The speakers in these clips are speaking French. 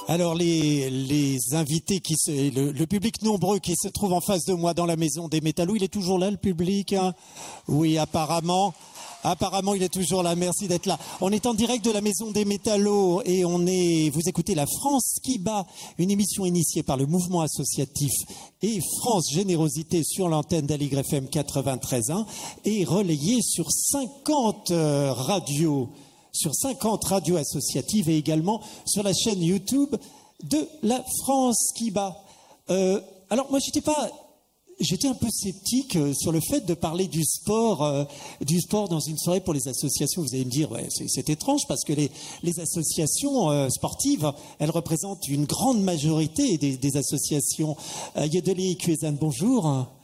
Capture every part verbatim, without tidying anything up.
Alors les, les invités, qui se, le, le public nombreux qui se trouve en face de moi dans la maison des métallos, il est toujours là le public, hein? Oui, apparemment. Apparemment, il est toujours là. Merci d'être là. On est en direct de la Maison des Métallos et on est. Vous écoutez La France qui bat, une émission initiée par le mouvement associatif et France Générosité sur l'antenne d'Aligre F M quatre-vingt-treize point un et relayée sur cinquante euh, radios, sur cinquante radios associatives et également sur la chaîne YouTube de La France qui bat. Euh, alors moi, j'étais pas. J'étais un peu sceptique sur le fait de parler du sport, euh, du sport dans une soirée pour les associations. Vous allez me dire, ouais, c'est, c'est étrange parce que les, les associations euh, sportives, elles représentent une grande majorité des, des associations. Euh, Yodelé Cuézanne, bonjour.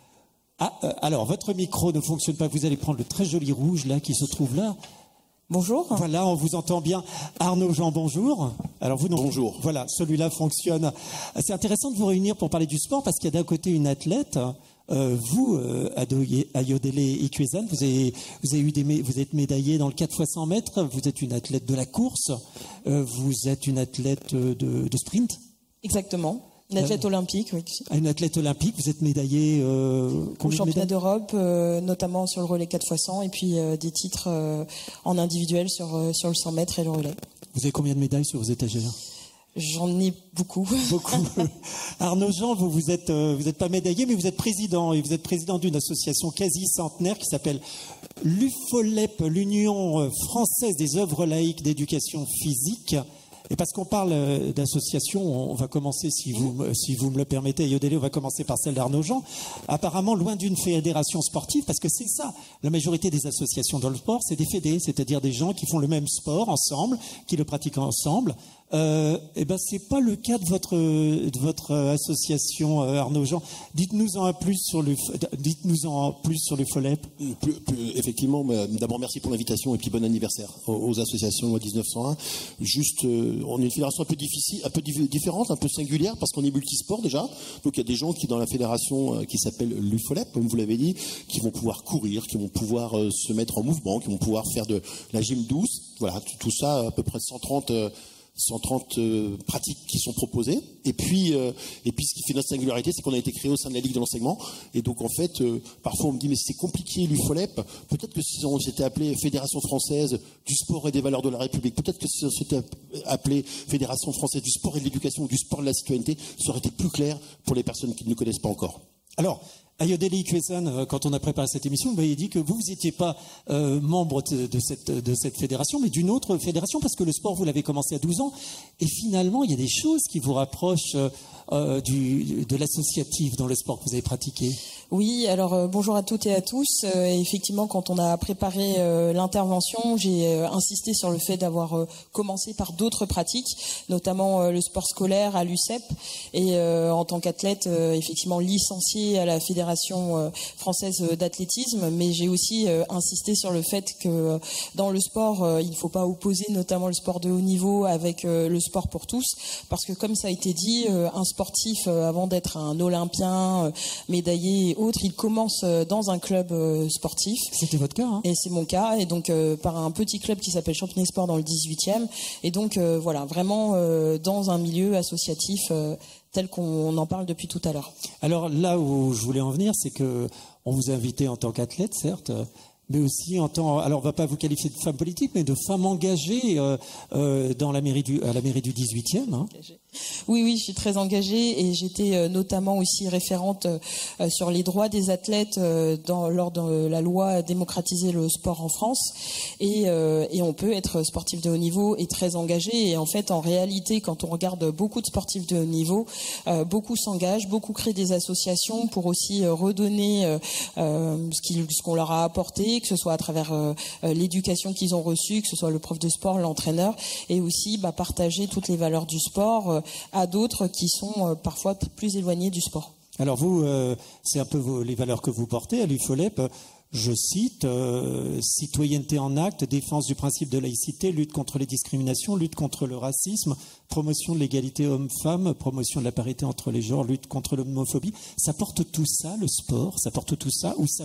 Ah, euh, alors, votre micro ne fonctionne pas. Vous allez prendre le très joli rouge là qui se trouve là. Bonjour. Voilà, on vous entend bien. Arnaud Jean, bonjour. Alors vous non. Bonjour. Voilà, celui-là fonctionne. C'est intéressant de vous réunir pour parler du sport parce qu'il y a d'un côté une athlète. Euh, vous, euh, Ayodele Ikwezane, vous avez, vous avez eu des, vous êtes médaillé dans le quatre fois cent mètres. Vous êtes une athlète de la course. Euh, vous êtes une athlète de, de sprint. Exactement. Une athlète euh, olympique, oui. Une athlète olympique, vous êtes médaillée euh, au championnat d'Europe, euh, notamment sur le relais quatre fois cent, et puis euh, des titres euh, en individuel sur, euh, sur le cent mètres et le relais. Vous avez combien de médailles sur vos étagères ? J'en ai beaucoup. Beaucoup. Arnaud Jean, vous vous êtes euh, vous êtes pas médaillé, mais vous êtes président et vous êtes président d'une association quasi centenaire qui s'appelle l'U F O L E P, l'Union française des œuvres laïques d'éducation physique. Et parce qu'on parle d'association, on va commencer, si vous, si vous me le permettez, Yodelé, on va commencer par celle d'Arnaud Jean. Apparemment, loin d'une fédération sportive, parce que c'est ça, la majorité des associations dans le sport, c'est des fédés, c'est-à-dire des gens qui font le même sport ensemble, qui le pratiquent ensemble. Euh, eh ben, c'est pas le cas de votre de votre association, euh, Arnaud Jean. Dites-nous en plus sur le, dites-nous en plus sur le F O L E P. Plus, plus, effectivement, d'abord merci pour l'invitation et puis bon anniversaire aux, aux associations loi dix-neuf cent un. Juste, euh, on est une fédération un peu difficile, un peu différente, un peu singulière parce qu'on est multisport déjà. Donc il y a des gens qui dans la fédération euh, qui s'appelle l'U F O L E P, comme vous l'avez dit, qui vont pouvoir courir, qui vont pouvoir euh, se mettre en mouvement, qui vont pouvoir faire de la gym douce. Voilà, tout, tout ça, à peu près cent trente. Euh, cent trente euh, pratiques qui sont proposées. Et puis, euh, et puis, ce qui fait notre singularité, c'est qu'on a été créé au sein de la Ligue de l'enseignement. Et donc, en fait, euh, parfois, on me dit, mais c'est compliqué, l'U F O L E P. Peut-être que si on s'était appelé Fédération française du sport et des valeurs de la République, peut-être que si on s'était appelé Fédération française du sport et de l'éducation ou du sport et de la citoyenneté, ça aurait été plus clair pour les personnes qui ne nous connaissent pas encore. Alors, Ayodele Ikwezane, quand on a préparé cette émission, vous m'avez dit que vous n'étiez pas euh, membre de, de, cette, de cette fédération, mais d'une autre fédération, parce que le sport, vous l'avez commencé à douze ans. Et finalement, il y a des choses qui vous rapprochent euh, du, de l'associatif dans le sport que vous avez pratiqué. Oui, alors euh, bonjour à toutes et à tous. Euh, et effectivement, quand on a préparé euh, l'intervention, j'ai euh, insisté sur le fait d'avoir euh, commencé par d'autres pratiques, notamment euh, le sport scolaire à l'U C E P et euh, en tant qu'athlète, euh, effectivement licencié à la Fédération euh, française d'athlétisme. Mais j'ai aussi euh, insisté sur le fait que euh, dans le sport, euh, il ne faut pas opposer notamment le sport de haut niveau avec euh, le sport pour tous, parce que comme ça a été dit, euh, un sportif, euh, avant d'être un Olympien, euh, médaillé et autres, il commence euh, dans un club euh, sportif. C'était votre cas, hein ? Et c'est mon cas, et donc euh, par un petit club qui s'appelle Champigny Sport dans le dix-huitième. Et donc euh, voilà, vraiment euh, dans un milieu associatif euh, tel qu'on en parle depuis tout à l'heure. Alors là où je voulais en venir, c'est que on vous a invité en tant qu'athlète, certes, mais aussi en tant, alors on va pas vous qualifier de femme politique, mais de femme engagée euh, euh, dans la mairie du, à la mairie du dix-huitième. Hein. Oui, oui, je suis très engagée et j'étais euh, notamment aussi référente euh, sur les droits des athlètes euh, dans, lors de la loi démocratiser le sport en France. Et, euh, et on peut être sportif de haut niveau et très engagé. Et en fait, en réalité, quand on regarde beaucoup de sportifs de haut niveau, euh, beaucoup s'engagent, beaucoup créent des associations pour aussi euh, redonner euh, euh, ce, qu'ils, ce qu'on leur a apporté, que ce soit à travers euh, l'éducation qu'ils ont reçue, que ce soit le prof de sport, l'entraîneur, et aussi bah, partager toutes les valeurs du sport euh, à d'autres qui sont euh, parfois plus éloignés du sport. Alors vous, euh, c'est un peu vos, les valeurs que vous portez à l'U F O L E P. Je cite, euh, citoyenneté en acte, défense du principe de laïcité, lutte contre les discriminations, lutte contre le racisme, promotion de l'égalité homme-femme, promotion de la parité entre les genres, lutte contre l'homophobie. Ça porte tout ça, le sport, ça porte tout ça, ou ça peut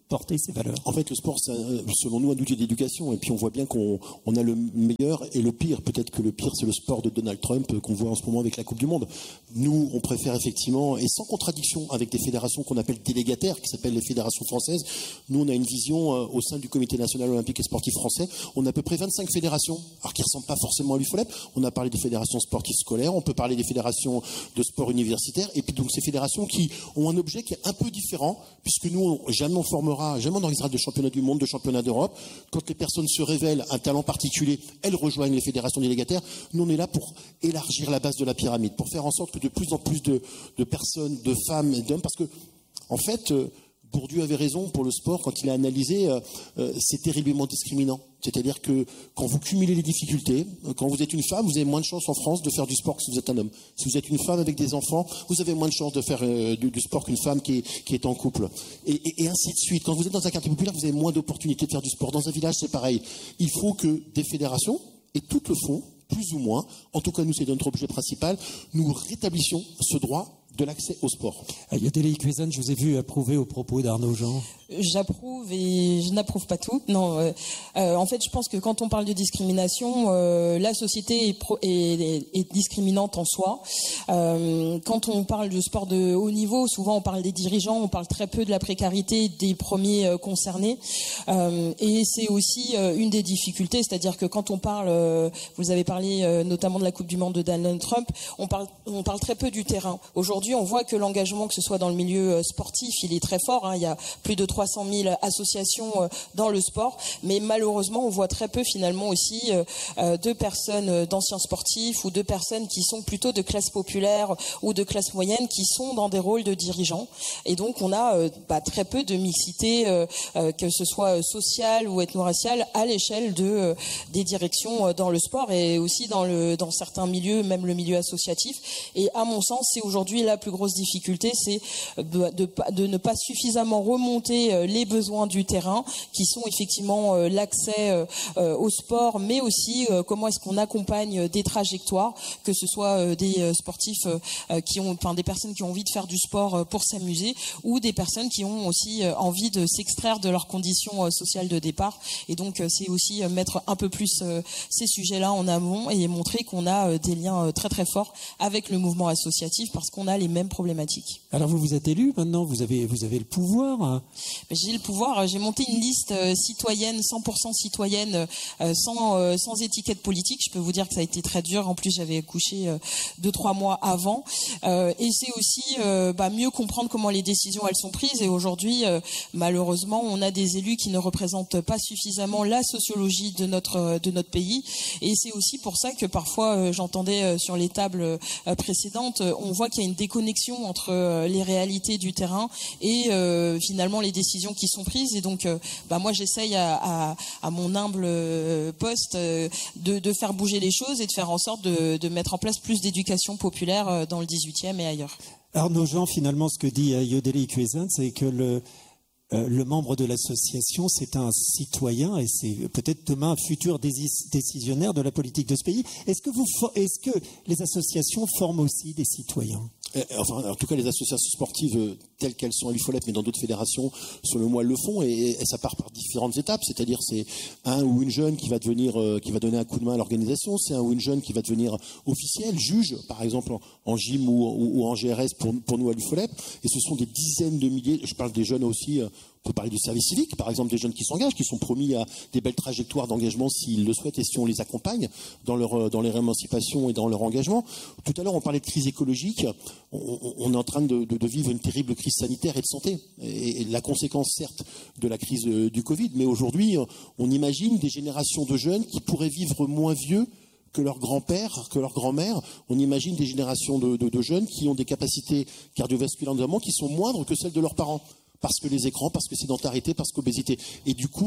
porter ces valeurs. En fait, le sport, c'est, selon nous, un outil d'éducation. Et puis, on voit bien qu'on on a le meilleur et le pire. Peut-être que le pire, c'est le sport de Donald Trump qu'on voit en ce moment avec la Coupe du Monde. Nous, on préfère effectivement, et sans contradiction avec des fédérations qu'on appelle délégataires, qui s'appellent les fédérations françaises. Nous, on a une vision euh, au sein du Comité national olympique et sportif français. On a à peu près vingt-cinq fédérations, alors qui ne ressemblent pas forcément à l'U F O L E P. On a parlé des fédérations sportives scolaires, on peut parler des fédérations de sport universitaire, et puis donc ces fédérations qui ont un objet qui est un peu différent, puisque nous, on, jamais on formera, jamais on organisera de championnat du monde, de championnat d'Europe. Quand les personnes se révèlent un talent particulier, elles rejoignent les fédérations délégataires. Nous, on est là pour élargir la base de la pyramide, pour faire en sorte que de plus en plus de, de personnes, de femmes et d'hommes, parce que, en fait, euh, Bourdieu avait raison pour le sport quand il a analysé, euh, euh, c'est terriblement discriminant. C'est-à-dire que quand vous cumulez les difficultés, quand vous êtes une femme, vous avez moins de chances en France de faire du sport que si vous êtes un homme. Si vous êtes une femme avec des enfants, vous avez moins de chances de faire euh, du, du sport qu'une femme qui est, qui est en couple. Et, et, et ainsi de suite. Quand vous êtes dans un quartier populaire, vous avez moins d'opportunités de faire du sport. Dans un village, c'est pareil. Il faut que des fédérations, et toutes le font, plus ou moins, en tout cas nous c'est notre objet principal, nous rétablissions ce droit de l'accès au sport. Yodeli Cuizen, je vous ai vu approuver aux propos d'Arnaud Jean. J'approuve et je n'approuve pas tout. Non, euh, euh, en fait, je pense que quand on parle de discrimination, euh, la société est, pro, est, est, est discriminante en soi. Euh, quand on parle de sport de haut niveau, souvent on parle des dirigeants, on parle très peu de la précarité des premiers euh, concernés. Euh, et c'est aussi euh, une des difficultés, c'est-à-dire que quand on parle, euh, vous avez parlé euh, notamment de la Coupe du Monde de Donald Trump, on parle, on parle très peu du terrain. Aujourd'hui, on voit que l'engagement, que ce soit dans le milieu sportif, il est très fort. Hein. Il y a plus de trois cent mille associations dans le sport, mais malheureusement, on voit très peu finalement aussi euh, de personnes, d'anciens sportifs ou de personnes qui sont plutôt de classe populaire ou de classe moyenne qui sont dans des rôles de dirigeants. Et donc, on a euh, bah, très peu de mixité, euh, euh, que ce soit sociale ou ethno-raciale, à l'échelle de euh, des directions dans le sport et aussi dans le dans certains milieux, même le milieu associatif. Et à mon sens, c'est aujourd'hui la plus grosse difficulté, c'est de, de, de ne pas suffisamment remonter les besoins du terrain, qui sont effectivement l'accès au sport, mais aussi comment est-ce qu'on accompagne des trajectoires, que ce soit des sportifs qui ont, enfin des personnes qui ont envie de faire du sport pour s'amuser, ou des personnes qui ont aussi envie de s'extraire de leurs conditions sociales de départ. Et donc c'est aussi mettre un peu plus ces sujets-là en amont et montrer qu'on a des liens très très forts avec le mouvement associatif, parce qu'on a les mêmes problématiques. Alors vous vous êtes élu maintenant, vous avez, vous avez le pouvoir. J'ai le pouvoir, j'ai monté une liste euh, citoyenne, cent pour cent citoyenne, euh, sans, euh, sans étiquette politique. Je peux vous dire que ça a été très dur. En plus, j'avais accouché euh, deux, trois mois avant. Euh, et c'est aussi euh, bah, mieux comprendre comment les décisions elles sont prises. Et aujourd'hui, euh, malheureusement, on a des élus qui ne représentent pas suffisamment la sociologie de notre, de notre pays. Et c'est aussi pour ça que parfois, euh, j'entendais euh, sur les tables euh, précédentes, euh, on voit qu'il y a une déconnexion entre euh, les réalités du terrain et euh, finalement les décisions qui sont prises. Et donc euh, bah moi j'essaye à, à, à mon humble euh, poste euh, de, de faire bouger les choses et de faire en sorte de, de mettre en place plus d'éducation populaire euh, dans le dix-huitième et ailleurs. Arnaud Jean, finalement ce que dit euh, Yodeli Cuizen, c'est que le Euh, le membre de l'association, c'est un citoyen et c'est peut-être demain un futur décisionnaire de la politique de ce pays. Est-ce que, vous, est-ce que les associations forment aussi des citoyens ? Enfin, en tout cas, les associations sportives telles qu'elles sont à l'U F O L E P, mais dans d'autres fédérations, selon moi, elles le font, et, et ça part par différentes étapes. C'est-à-dire, c'est un ou une jeune qui va devenir, euh, qui va donner un coup de main à l'organisation. C'est un ou une jeune qui va devenir officiel, juge, par exemple en, en gym ou, ou, ou en G R S pour, pour nous à l'U F O L E P. Et ce sont des dizaines de milliers. Je parle des jeunes aussi. Euh, On peut parler du service civique, par exemple, des jeunes qui s'engagent, qui sont promis à des belles trajectoires d'engagement s'ils le souhaitent et si on les accompagne dans leur, dans leur émancipation et dans leur engagement. Tout à l'heure, on parlait de crise écologique. On, on est en train de, de, de vivre une terrible crise sanitaire et de santé. Et, et la conséquence, certes, de la crise du Covid. Mais aujourd'hui, on imagine des générations de jeunes qui pourraient vivre moins vieux que leurs grands-pères, que leurs grands-mères. On imagine des générations de, de, de jeunes qui ont des capacités cardiovasculaires notamment qui sont moindres que celles de leurs parents. Parce que les écrans, parce que sédentarité, parce qu'obésité. Et du coup,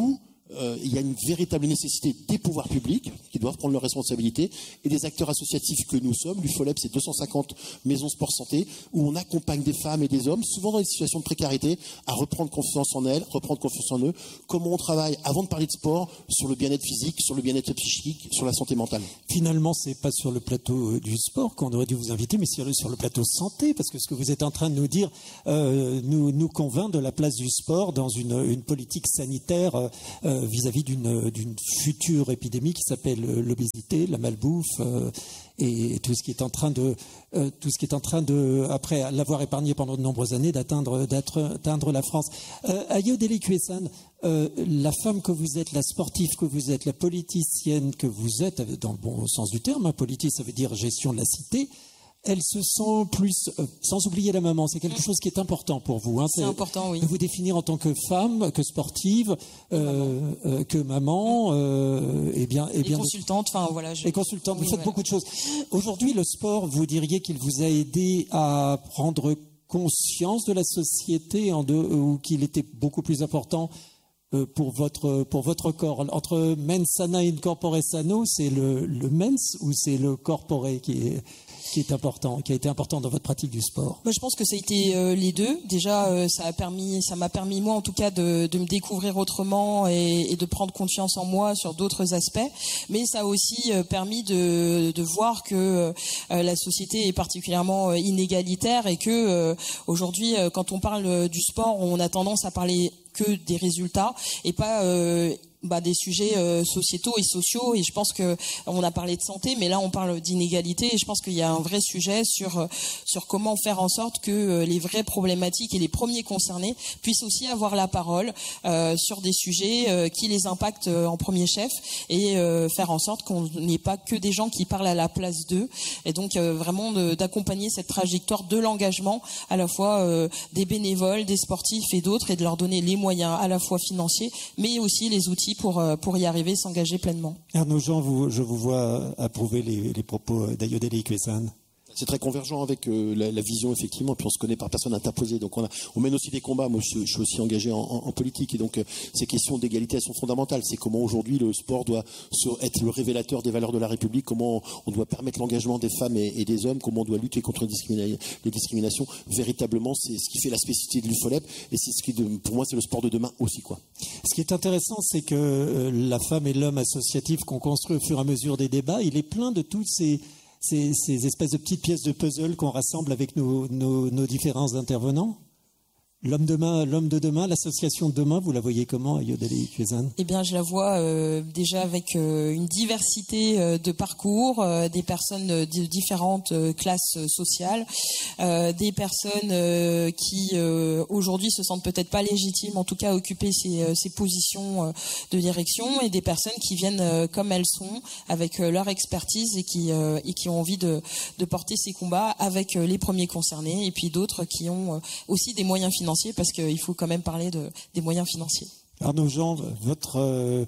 Euh, il y a une véritable nécessité des pouvoirs publics qui doivent prendre leurs responsabilités et des acteurs associatifs que nous sommes. L'UFOLEP, c'est deux cent cinquante maisons sport santé où on accompagne des femmes et des hommes, souvent dans des situations de précarité, à reprendre confiance en elles, reprendre confiance en eux. Comment on travaille, avant de parler de sport, sur le bien-être physique, sur le bien-être psychique, sur la santé mentale. Finalement, c'est pas sur le plateau du sport qu'on aurait dû vous inviter, mais sur le, sur le plateau santé, parce que ce que vous êtes en train de nous dire euh, nous, nous convainc de la place du sport dans une, une politique sanitaire euh, vis-à-vis d'une, d'une future épidémie qui s'appelle l'obésité, la malbouffe euh, et tout ce qui est en train de, euh, tout ce qui est en train de, après l'avoir épargné pendant de nombreuses années, d'atteindre, d'atteindre la France. Euh, Ayodele Kuesan, euh, la femme que vous êtes, la sportive que vous êtes, la politicienne que vous êtes, dans le bon sens du terme, hein, politique ça veut dire gestion de la cité. Elle se sent plus, euh, sans oublier la maman, c'est quelque chose qui est important pour vous. Hein, c'est, c'est important, oui. De vous définir en tant que femme, que sportive, euh, euh, que maman, euh, et bien, et, et bien consultante, enfin voilà. Je... Et consultante, oui, vous faites voilà. beaucoup de choses. Aujourd'hui, le sport, vous diriez qu'il vous a aidé à prendre conscience de la société, en deux, ou qu'il était beaucoup plus important euh, pour votre pour votre corps. Entre mens sana et incorpore sano, c'est le, le mens ou c'est le corpore qui est qui est important, qui a été important dans votre pratique du sport? Moi, je pense que ça a été euh, les deux. Déjà, euh, ça a permis, ça m'a permis moi, en tout cas, de, de me découvrir autrement et, et de prendre confiance en moi sur d'autres aspects. Mais ça a aussi euh, permis de, de voir que euh, la société est particulièrement euh, inégalitaire et que euh, aujourd'hui, euh, quand on parle du sport, on a tendance à parler que des résultats et pas euh, bah, des sujets euh, sociétaux et sociaux. Et je pense que on a parlé de santé, mais là on parle d'inégalité. Et je pense qu'il y a un vrai sujet sur sur comment faire en sorte que euh, les vraies problématiques et les premiers concernés puissent aussi avoir la parole euh, sur des sujets euh, qui les impactent euh, en premier chef et euh, faire en sorte qu'on n'ait pas que des gens qui parlent à la place d'eux. Et donc euh, vraiment de, d'accompagner cette trajectoire de l'engagement à la fois euh, des bénévoles, des sportifs et d'autres, et de leur donner les moyens à la fois financiers, mais aussi les outils pour, pour y arriver, s'engager pleinement. Arnaud Jean, vous, je vous vois approuver les, les propos d'Ayodele Kuesan. C'est très convergent avec euh, la, la vision, effectivement, puis on se connaît par personne interposée. Donc on, a, on mène aussi des combats. Moi, je, je suis aussi engagé en, en, en politique. Et donc, euh, ces questions d'égalité, elles sont fondamentales. C'est comment aujourd'hui le sport doit être le révélateur des valeurs de la République, comment on doit permettre l'engagement des femmes et, et des hommes, comment on doit lutter contre les, discrimina- les discriminations. Véritablement, c'est ce qui fait la spécificité de l'UFOLEP. Et c'est ce qui, pour moi, c'est le sport de demain aussi, quoi. Ce qui est intéressant, c'est que euh, la femme et l'homme associatif qu'on construit au fur et à mesure des débats, il est plein de toutes ces... Ces, ces espèces de petites pièces de puzzle qu'on rassemble avec nos, nos, nos différents intervenants. L'homme, demain, l'homme de demain, l'association de demain, vous la voyez comment, Ayodele Kuesan? Eh bien, je la vois euh, déjà avec euh, une diversité euh, de parcours, euh, des personnes de différentes euh, classes sociales, euh, des personnes euh, qui euh, aujourd'hui se sentent peut-être pas légitimes, en tout cas à occuper ces, euh, ces positions euh, de direction, et des personnes qui viennent euh, comme elles sont, avec euh, leur expertise et qui, euh, et qui ont envie de, de porter ces combats avec euh, les premiers concernés, et puis d'autres qui ont euh, aussi des moyens financiers, parce qu'il faut quand même parler de, des moyens financiers. Arnaud Jean, votre, euh,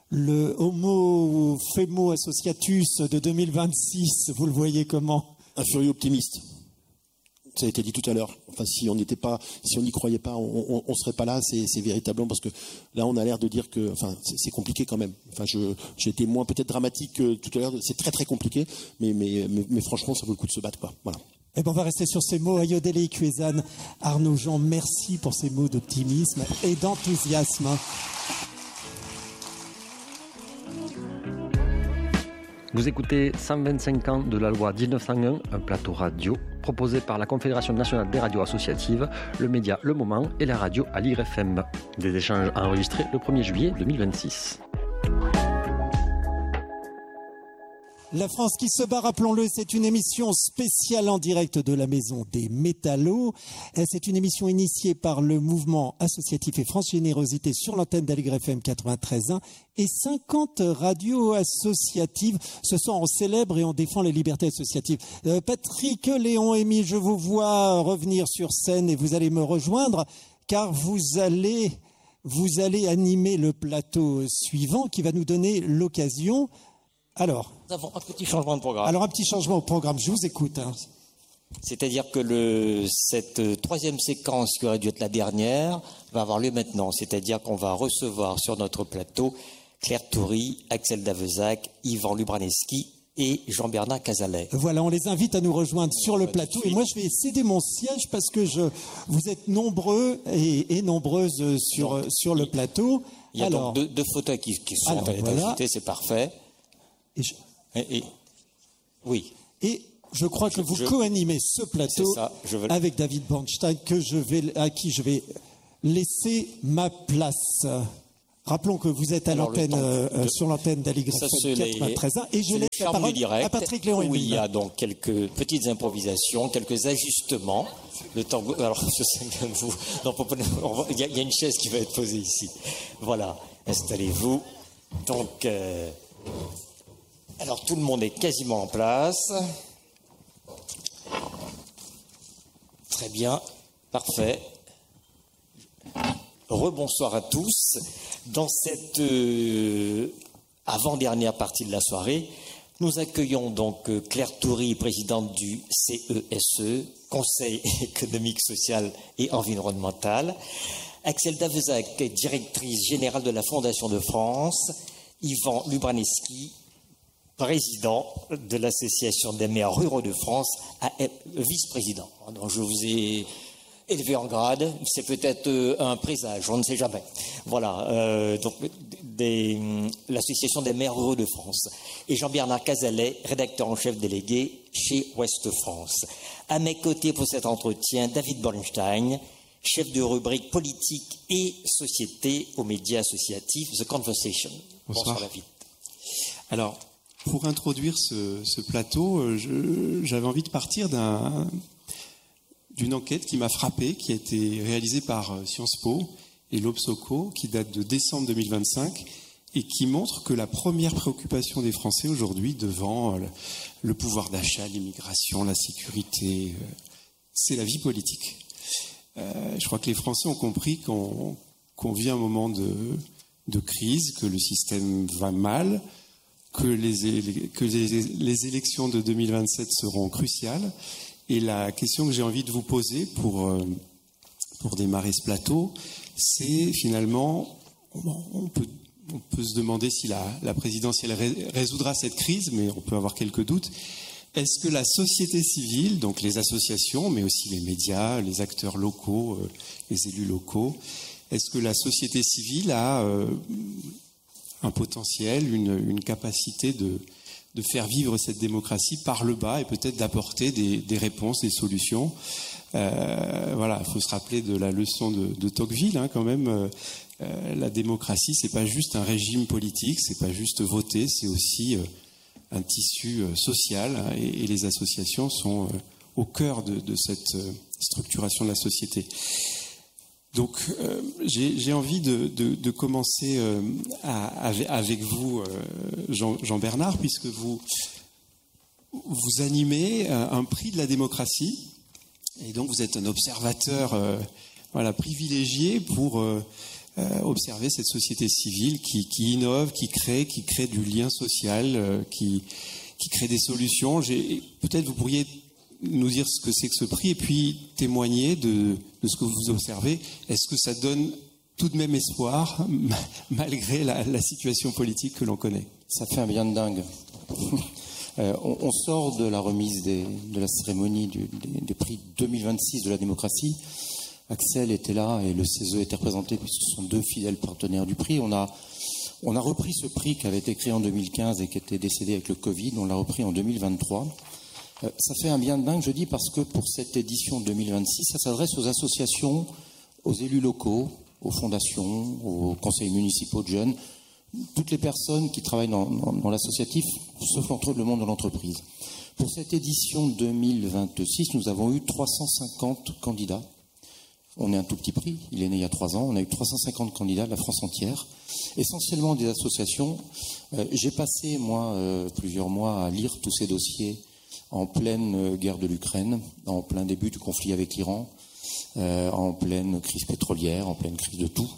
le Homo Femo Associatus de deux mille vingt-six, vous le voyez comment? Un furieux optimiste. Ça a été dit tout à l'heure. Enfin, si on n'était pas, si on n'y croyait pas, on, on, on serait pas là. C'est, c'est véritablement parce que là, on a l'air de dire que, enfin, c'est, c'est compliqué quand même. Enfin, je, j'ai été moins peut-être dramatique que tout à l'heure. C'est très très compliqué, mais mais mais, mais franchement, ça vaut le coup de se battre, quoi. Voilà. Eh ben, on va rester sur ces mots. Ayodele Kuesan, Arnaud Jean, merci pour ces mots d'optimisme et d'enthousiasme. Vous écoutez cent vingt-cinq ans de la loi dix-neuf cent un, un plateau radio proposé par la Confédération nationale des radios associatives, le média Le Moment et la radio à l'I R F M. Des échanges enregistrés le premier juillet deux mille vingt-six. La France qui se bat, rappelons-le, c'est une émission spéciale en direct de la Maison des Métallos. C'est une émission initiée par le mouvement associatif et France Générosité sur l'antenne d'Aligre F M quatre-vingt-treize point un et cinquante radios associatives. Ce soir, on célèbre et on défend les libertés associatives. Euh, Patrick, Léon, Émile, je vous vois revenir sur scène et vous allez me rejoindre car vous allez, vous allez animer le plateau suivant qui va nous donner l'occasion... Alors, nous avons un petit changement de programme. Alors, un petit changement au programme, je vous écoute. Hein. C'est-à-dire que le, cette troisième séquence qui aurait dû être la dernière va avoir lieu maintenant. C'est-à-dire qu'on va recevoir sur notre plateau Claire Toury, Axel Davezac, Yvan Lubraneski et Jean-Bernard Cazalet. Voilà, on les invite à nous rejoindre sur le plateau. Et moi, je vais céder mon siège parce que je, vous êtes nombreux et, et nombreuses sur, donc, sur le plateau. Il y a alors, donc deux, deux fauteuils qui, qui sont alors, en état voilà. c'est parfait. Et je, et, et, oui. Et je crois que je, vous je, co-animez ce plateau ça, je veux... avec David Bornstein, que je vais, à qui je vais laisser ma place. Rappelons que vous êtes à l'antenne, euh, de... sur l'antenne d'Aligre quatre-vingt-treize et je laisse la parole à Patrick Léon. Où il y a donc quelques petites improvisations, quelques ajustements. Le temps, alors, je sais bien que vous, non, il y a une chaise qui va être posée ici. Voilà, installez-vous. Donc, euh, alors tout le monde est quasiment en place. Très bien, parfait. Rebonsoir à tous. Dans cette euh, avant-dernière partie de la soirée, nous accueillons donc euh, Claire Toury, présidente du C E S E, Conseil économique, social et environnemental, Axel Davezac, directrice générale de la Fondation de France, Yvan Lubraneski, président de l'Association des maires ruraux de France, vice-président. Donc je vous ai élevé en grade, c'est peut-être euh, un présage, on ne sait jamais. Voilà, euh, donc des, l'Association des maires ruraux de France. Et Jean-Bernard Cazalet, rédacteur en chef délégué chez Ouest France. À mes côtés pour cet entretien, David Bornstein, chef de rubrique politique et société aux médias associatifs The Conversation. Bonsoir, Bonsoir David. Alors, pour introduire ce, ce plateau, je, j'avais envie de partir d'un... d'une enquête qui m'a frappé, qui a été réalisée par Sciences Po et l'Obsoco, qui date de décembre deux mille vingt-cinq, et qui montre que la première préoccupation des Français aujourd'hui, devant le pouvoir d'achat, l'immigration, la sécurité, c'est la vie politique. Euh, je crois que les Français ont compris qu'on, qu'on vit un moment de, de crise, que le système va mal, que les, que les, les élections de deux mille vingt-sept seront cruciales. Et la question que j'ai envie de vous poser pour, euh, pour démarrer ce plateau, c'est finalement, on peut, on peut se demander si la, la présidentielle ré, résoudra cette crise, mais on peut avoir quelques doutes. Est-ce que la société civile, donc les associations, mais aussi les médias, les acteurs locaux, euh, les élus locaux, est-ce que la société civile a euh, un potentiel, une, une capacité de... de faire vivre cette démocratie par le bas et peut-être d'apporter des, des réponses, des solutions. Euh, voilà, il faut se rappeler de la leçon de, de Tocqueville, hein, quand même. Euh, la démocratie, c'est pas juste un régime politique, c'est pas juste voter, c'est aussi euh, un tissu euh, social, hein, et, et les associations sont euh, au cœur de, de cette euh, structuration de la société. Donc, euh, j'ai, j'ai envie de, de, de commencer euh, à, avec vous, euh, Jean, Jean-Bernard, puisque vous, vous animez un prix de la démocratie, et donc vous êtes un observateur euh, voilà, privilégié pour euh, euh, observer cette société civile qui, qui innove, qui crée, qui crée du lien social, euh, qui, qui crée des solutions. J'ai, peut-être vous pourriez nous dire ce que c'est que ce prix et puis témoigner de, de ce que vous observez. Est-ce que ça donne tout de même espoir malgré la, la situation politique que l'on connaît? Ça fait un bien de dingue. euh, on, on sort de la remise des, de la cérémonie du, des, des prix deux mille vingt-six de la démocratie. Axel était là et le C E S E était représenté puisque ce sont deux fidèles partenaires du prix. On a, on a repris ce prix qui avait été créé en deux mille quinze et qui était décédé avec le Covid. On l'a repris en deux mille vingt-trois. Ça fait un bien de dingue, je dis, parce que pour cette édition deux mille vingt-six, ça s'adresse aux associations, aux élus locaux, aux fondations, aux conseils municipaux de jeunes, toutes les personnes qui travaillent dans, dans, dans l'associatif, sauf entre le monde de l'entreprise. Pour cette édition deux mille vingt-six, nous avons eu trois cent cinquante candidats. On est un tout petit prix, il est né il y a trois ans, on a eu trois cent cinquante candidats de la France entière, essentiellement des associations. Euh, j'ai passé, moi, euh, plusieurs mois à lire tous ces dossiers en pleine guerre de l'Ukraine, en plein début du conflit avec l'Iran, euh, en pleine crise pétrolière, en pleine crise de tout.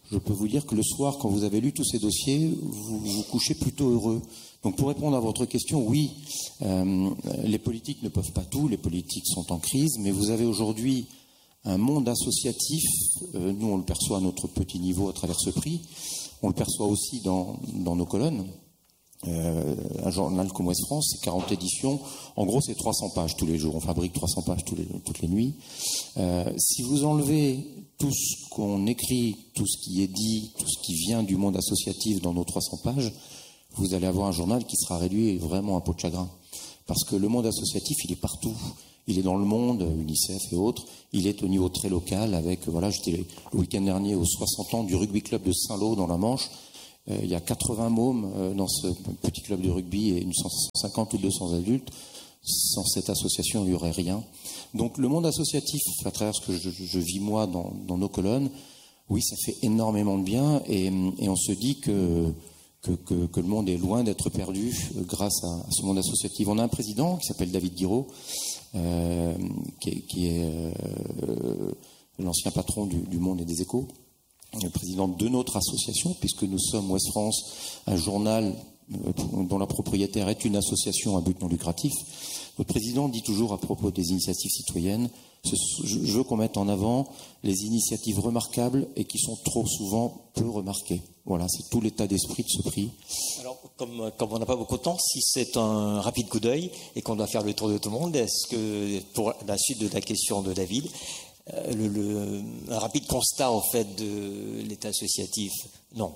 je peux vous dire que le soir, quand vous avez lu tous ces dossiers, vous vous couchez plutôt heureux. Donc pour répondre à votre question, oui, euh, les politiques ne peuvent pas tout, les politiques sont en crise, mais vous avez aujourd'hui un monde associatif, euh, nous on le perçoit à notre petit niveau à travers ce prix, on le perçoit aussi dans, dans nos colonnes. Euh, un journal comme Ouest France, c'est quarante éditions, en gros c'est trois cents pages tous les jours, on fabrique trois cents pages tous les, toutes les nuits. Euh, si vous enlevez tout ce qu'on écrit, tout ce qui est dit, tout ce qui vient du monde associatif dans nos trois cents pages, vous allez avoir un journal qui sera réduit vraiment à peau de chagrin. Parce que le monde associatif, il est partout. Il est dans le monde, UNICEF et autres. Il est au niveau très local avec, voilà, j'étais le week-end dernier aux soixante ans du rugby club de Saint-Lô dans la Manche. Euh, il y a quatre-vingts mômes euh, dans ce petit club de rugby et une cent cinquante ou deux cents adultes. Sans cette association, il n'y aurait rien. Donc le monde associatif, à travers ce que je, je vis moi dans, dans nos colonnes, oui, ça fait énormément de bien et, et on se dit que, que, que, que le monde est loin d'être perdu grâce à, à ce monde associatif. On a un président qui s'appelle David Guiraud, euh, qui est, qui est euh, l'ancien patron du, du Monde et des Échos, le président de notre association, puisque nous sommes Ouest France, un journal dont la propriétaire est une association à but non lucratif. Notre président dit toujours à propos des initiatives citoyennes, je veux qu'on mette en avant les initiatives remarquables et qui sont trop souvent peu remarquées. Voilà, c'est tout l'état d'esprit de ce prix. Alors, comme, comme on n'a pas beaucoup de temps, si c'est un rapide coup d'œil et qu'on doit faire le tour de tout le monde, est-ce que, pour la suite de la question de David, euh, le, le, un rapide constat, au fait, de l'état associatif? Non.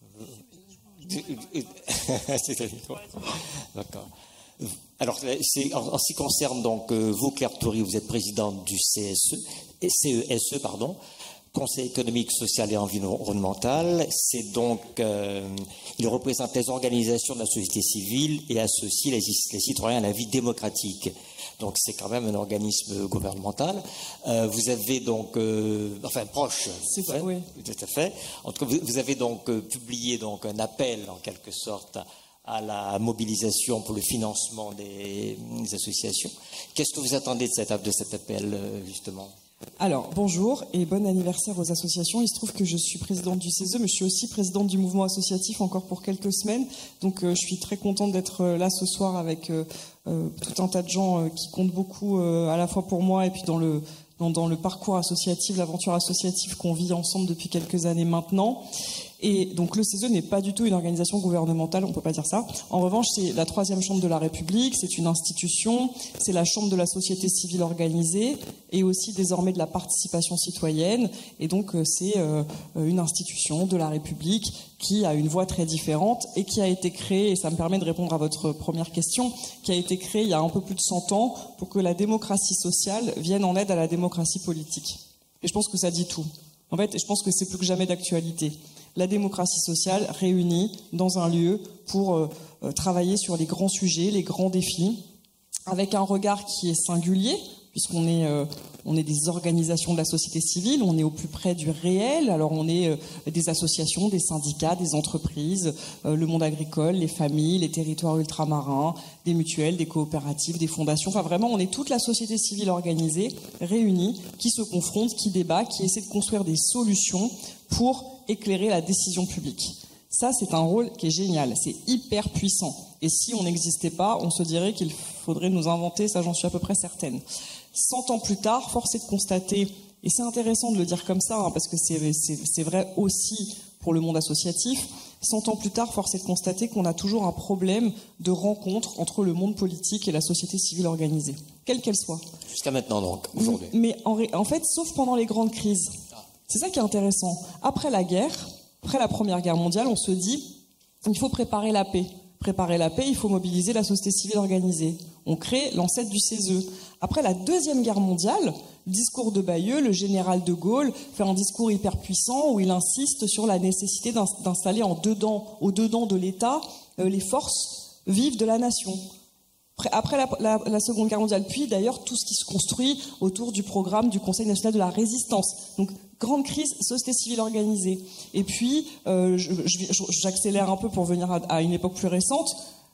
D'accord. Alors, c'est, en, en ce qui concerne donc vous, Claire Toury, vous êtes présidente du C S E, C E S E, pardon, Conseil économique, social et environnemental. C'est donc, euh, il représente les organisations de la société civile et associe les, les citoyens à la vie démocratique. Donc c'est quand même un organisme gouvernemental. Euh, vous avez donc, euh, enfin proche, c'est ça, oui. Tout à fait. En tout cas, vous, vous avez donc euh, publié donc un appel en quelque sorte à, à la mobilisation pour le financement des, des associations. Qu'est-ce que vous attendez de cet, de cet appel euh, justement ? Alors, bonjour et bon anniversaire aux associations. Il se trouve que je suis présidente du C E S E, mais je suis aussi présidente du mouvement associatif encore pour quelques semaines. Donc, euh, je suis très contente d'être là ce soir avec euh, euh, tout un tas de gens euh, qui comptent beaucoup euh, à la fois pour moi et puis dans le, dans, dans le parcours associatif, l'aventure associative qu'on vit ensemble depuis quelques années maintenant. Et donc le C E S E n'est pas du tout une organisation gouvernementale, on ne peut pas dire ça. En revanche, c'est la troisième chambre de la République, c'est une institution, c'est la chambre de la société civile organisée et aussi désormais de la participation citoyenne. Et donc c'est euh, une institution de la République qui a une voix très différente et qui a été créée, et ça me permet de répondre à votre première question, qui a été créée il y a un peu plus de cent ans pour que la démocratie sociale vienne en aide à la démocratie politique. Et je pense que ça dit tout. En fait, je pense que c'est plus que jamais d'actualité. La démocratie sociale réunie dans un lieu pour euh, travailler sur les grands sujets, les grands défis, avec un regard qui est singulier, puisqu'on est, euh, on est des organisations de la société civile, on est au plus près du réel. Alors on est euh, des associations, des syndicats, des entreprises, euh, le monde agricole, les familles, les territoires ultramarins, des mutuelles, des coopératives, des fondations. Enfin vraiment, on est toute la société civile organisée, réunie, qui se confronte, qui débat, qui essaie de construire des solutions pour éclairer la décision publique. Ça, c'est un rôle qui est génial, c'est hyper puissant. Et si on n'existait pas, on se dirait qu'il faudrait nous inventer, ça j'en suis à peu près certaine. Cent ans plus tard, force est de constater, et c'est intéressant de le dire comme ça, hein, parce que c'est, c'est, c'est vrai aussi pour le monde associatif, cent ans plus tard, force est de constater qu'on a toujours un problème de rencontre entre le monde politique et la société civile organisée, quelle qu'elle soit. Jusqu'à maintenant donc, aujourd'hui. Mais en, en fait, sauf pendant les grandes crises. C'est ça qui est intéressant. Après la guerre, après la Première Guerre mondiale, on se dit il faut préparer la paix. Préparer la paix, il faut mobiliser la société civile organisée. On crée l'ancêtre du C E S E. Après la Deuxième Guerre mondiale, le discours de Bayeux, le général de Gaulle fait un discours hyper puissant où il insiste sur la nécessité d'installer en dedans, au dedans de l'État euh, les forces vives de la nation. Après la, la, la Seconde Guerre mondiale, puis d'ailleurs tout ce qui se construit autour du programme du Conseil national de la résistance. Donc grande crise, société civile organisée. Et puis, euh, je, je, j'accélère un peu pour venir à, à une époque plus récente,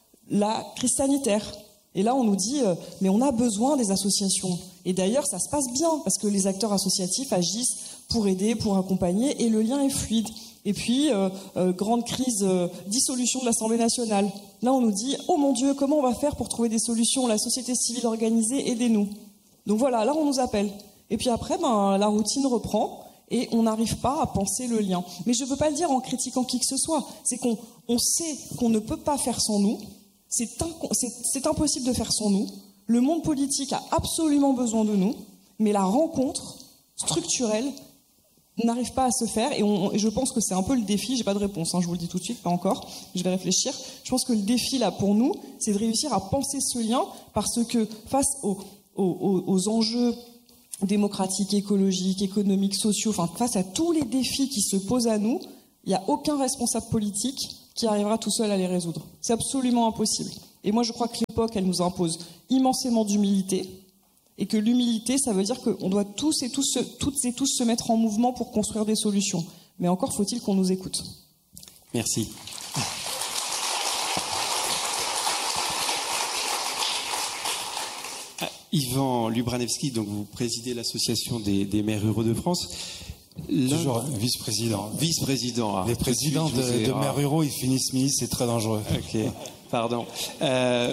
la crise sanitaire. Et là, on nous dit, euh, mais on a besoin des associations. Et d'ailleurs, ça se passe bien, parce que les acteurs associatifs agissent pour aider, pour accompagner, et le lien est fluide. Et puis, euh, euh, grande crise, euh, dissolution de l'Assemblée nationale. Là, on nous dit, oh mon Dieu, comment on va faire pour trouver des solutions? La société civile organisée, aidez-nous. Donc voilà, là, on nous appelle. Et puis après, ben, la routine reprend et on n'arrive pas à penser le lien. Mais je ne veux pas le dire en critiquant qui que ce soit. C'est qu'on on sait qu'on ne peut pas faire sans nous. C'est, inco- c'est, c'est impossible de faire sans nous. Le monde politique a absolument besoin de nous. Mais la rencontre structurelle n'arrive pas à se faire, et, on, et je pense que c'est un peu le défi. J'ai pas de réponse, hein, je vous le dis tout de suite, pas encore, je vais réfléchir. Je pense que le défi là pour nous, c'est de réussir à penser ce lien, parce que face aux, aux, aux enjeux démocratiques, écologiques, économiques, sociaux, enfin face à tous les défis qui se posent à nous, il n'y a aucun responsable politique qui arrivera tout seul à les résoudre. C'est absolument impossible. Et moi je crois que l'époque, elle nous impose immensément d'humilité. Et que l'humilité, ça veut dire qu'on doit tous et tous se, toutes et tous se mettre en mouvement pour construire des solutions. Mais encore faut-il qu'on nous écoute. Merci. Ah, Yvan Lubranevski, donc vous présidez l'association des, des maires ruraux de France. L'un... Toujours vice-président. Vice-président. Ah, Les présidents de, ai... de maires ruraux, ils finissent ministres, c'est très dangereux. Ok, pardon. Euh,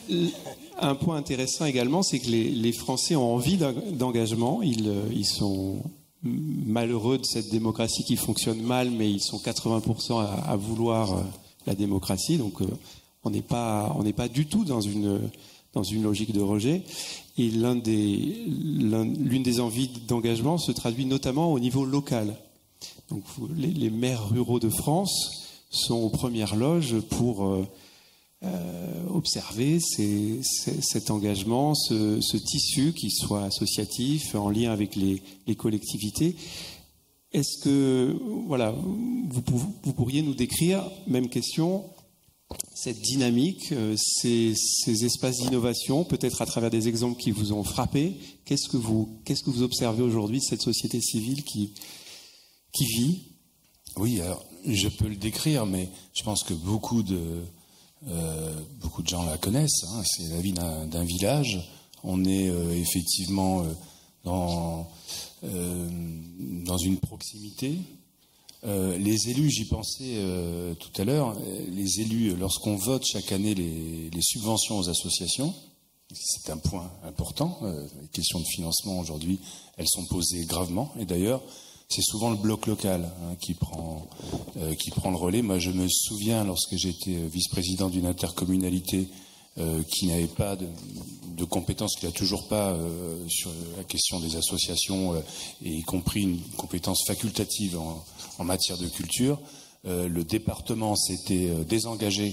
Un point intéressant également, c'est que les, les Français ont envie d'engagement. Ils, ils sont malheureux de cette démocratie qui fonctionne mal, mais ils sont quatre-vingts pour cent à, à vouloir la démocratie. Donc, euh, on n'est pas, on n'est pas du tout dans une, dans une logique de rejet. Et l'un des, l'un, l'une des envies d'engagement se traduit notamment au niveau local. Donc, les, les maires ruraux de France sont aux premières loges pour euh, Euh, observer ces, ces, cet engagement, ce, ce tissu qui soit associatif, en lien avec les, les collectivités. Est-ce que, voilà, vous, vous pourriez nous décrire, même question, cette dynamique, euh, ces, ces espaces d'innovation, peut-être à travers des exemples qui vous ont frappé. Qu'est-ce que vous, qu'est-ce que vous observez aujourd'hui de cette société civile qui, qui vit? Oui, alors, je peux le décrire, mais je pense que beaucoup de Euh, beaucoup de gens la connaissent, hein. C'est la vie d'un, d'un village. On est euh, effectivement euh, dans, euh, dans une proximité. Euh, les élus, j'y pensais euh, tout à l'heure, les élus, lorsqu'on vote chaque année les, les subventions aux associations, c'est un point important. Euh, les questions de financement aujourd'hui, elles sont posées gravement. Et d'ailleurs, c'est souvent le bloc local hein, qui prend euh, qui prend le relais. Moi, je me souviens lorsque j'étais vice-président d'une intercommunalité euh, qui n'avait pas de, de compétences, qui n'a toujours pas euh, sur la question des associations, euh, et y compris une compétence facultative en, en matière de culture. Euh, le département s'était euh, désengagé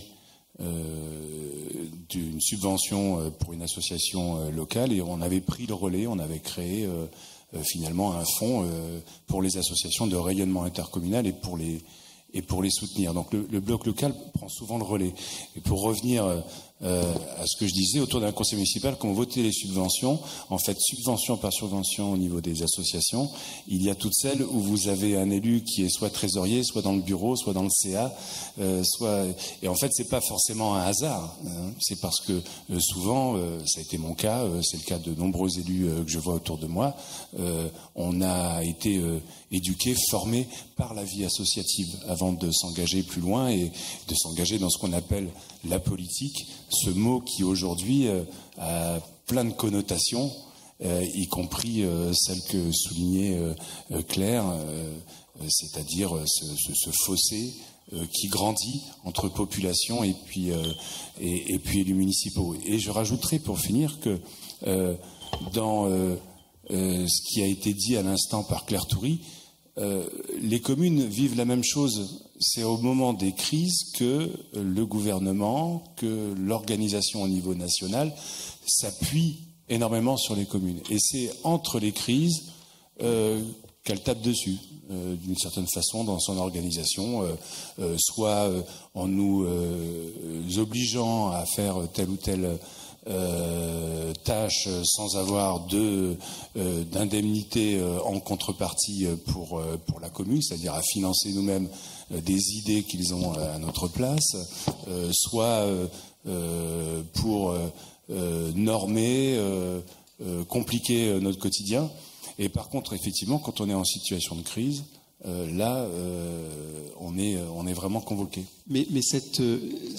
euh, d'une subvention euh, pour une association euh, locale, et on avait pris le relais, on avait créé euh, Euh, finalement un fonds euh, pour les associations de rayonnement intercommunal et pour les, et pour les soutenir. Donc le, le bloc local prend souvent le relais. Et pour revenir euh, à ce que je disais, autour d'un conseil municipal, quand on votait les subventions, en fait, subvention par subvention au niveau des associations, il y a toutes celles où vous avez un élu qui est soit trésorier, soit dans le bureau, soit dans le C A, euh, soit... Et en fait, c'est pas forcément un hasard. Hein. C'est parce que euh, souvent, euh, ça a été mon cas, euh, c'est le cas de nombreux élus euh, que je vois autour de moi, euh, on a été euh, éduqués, formés par la vie associative avant de s'engager plus loin et de s'engager dans ce qu'on appelle la politique, ce mot qui aujourd'hui euh, a plein de connotations, euh, y compris euh, celle que soulignait euh, euh, Claire, euh, c'est-à-dire ce, ce, ce fossé euh, qui grandit entre population et puis, euh, et, et puis élus municipaux. Et je rajouterai pour finir que euh, dans euh, euh, ce qui a été dit à l'instant par Claire Toury, Euh, les communes vivent la même chose. C'est au moment des crises que le gouvernement, que l'organisation au niveau national s'appuie énormément sur les communes. Et c'est entre les crises euh, qu'elle tape dessus, euh, d'une certaine façon, dans son organisation, euh, euh, soit euh, en nous euh, obligeant à faire telle ou telle Euh, tâches sans avoir de euh, d'indemnité euh, en contrepartie pour euh, pour la commune, c'est-à-dire à financer nous-mêmes euh, des idées qu'ils ont à notre place, euh, soit euh, euh, pour euh, euh, normer, euh, euh, compliquer notre quotidien. Et par contre, effectivement, quand on est en situation de crise, euh, là, euh, on est, on est vraiment convoqué. Mais, mais cette, euh,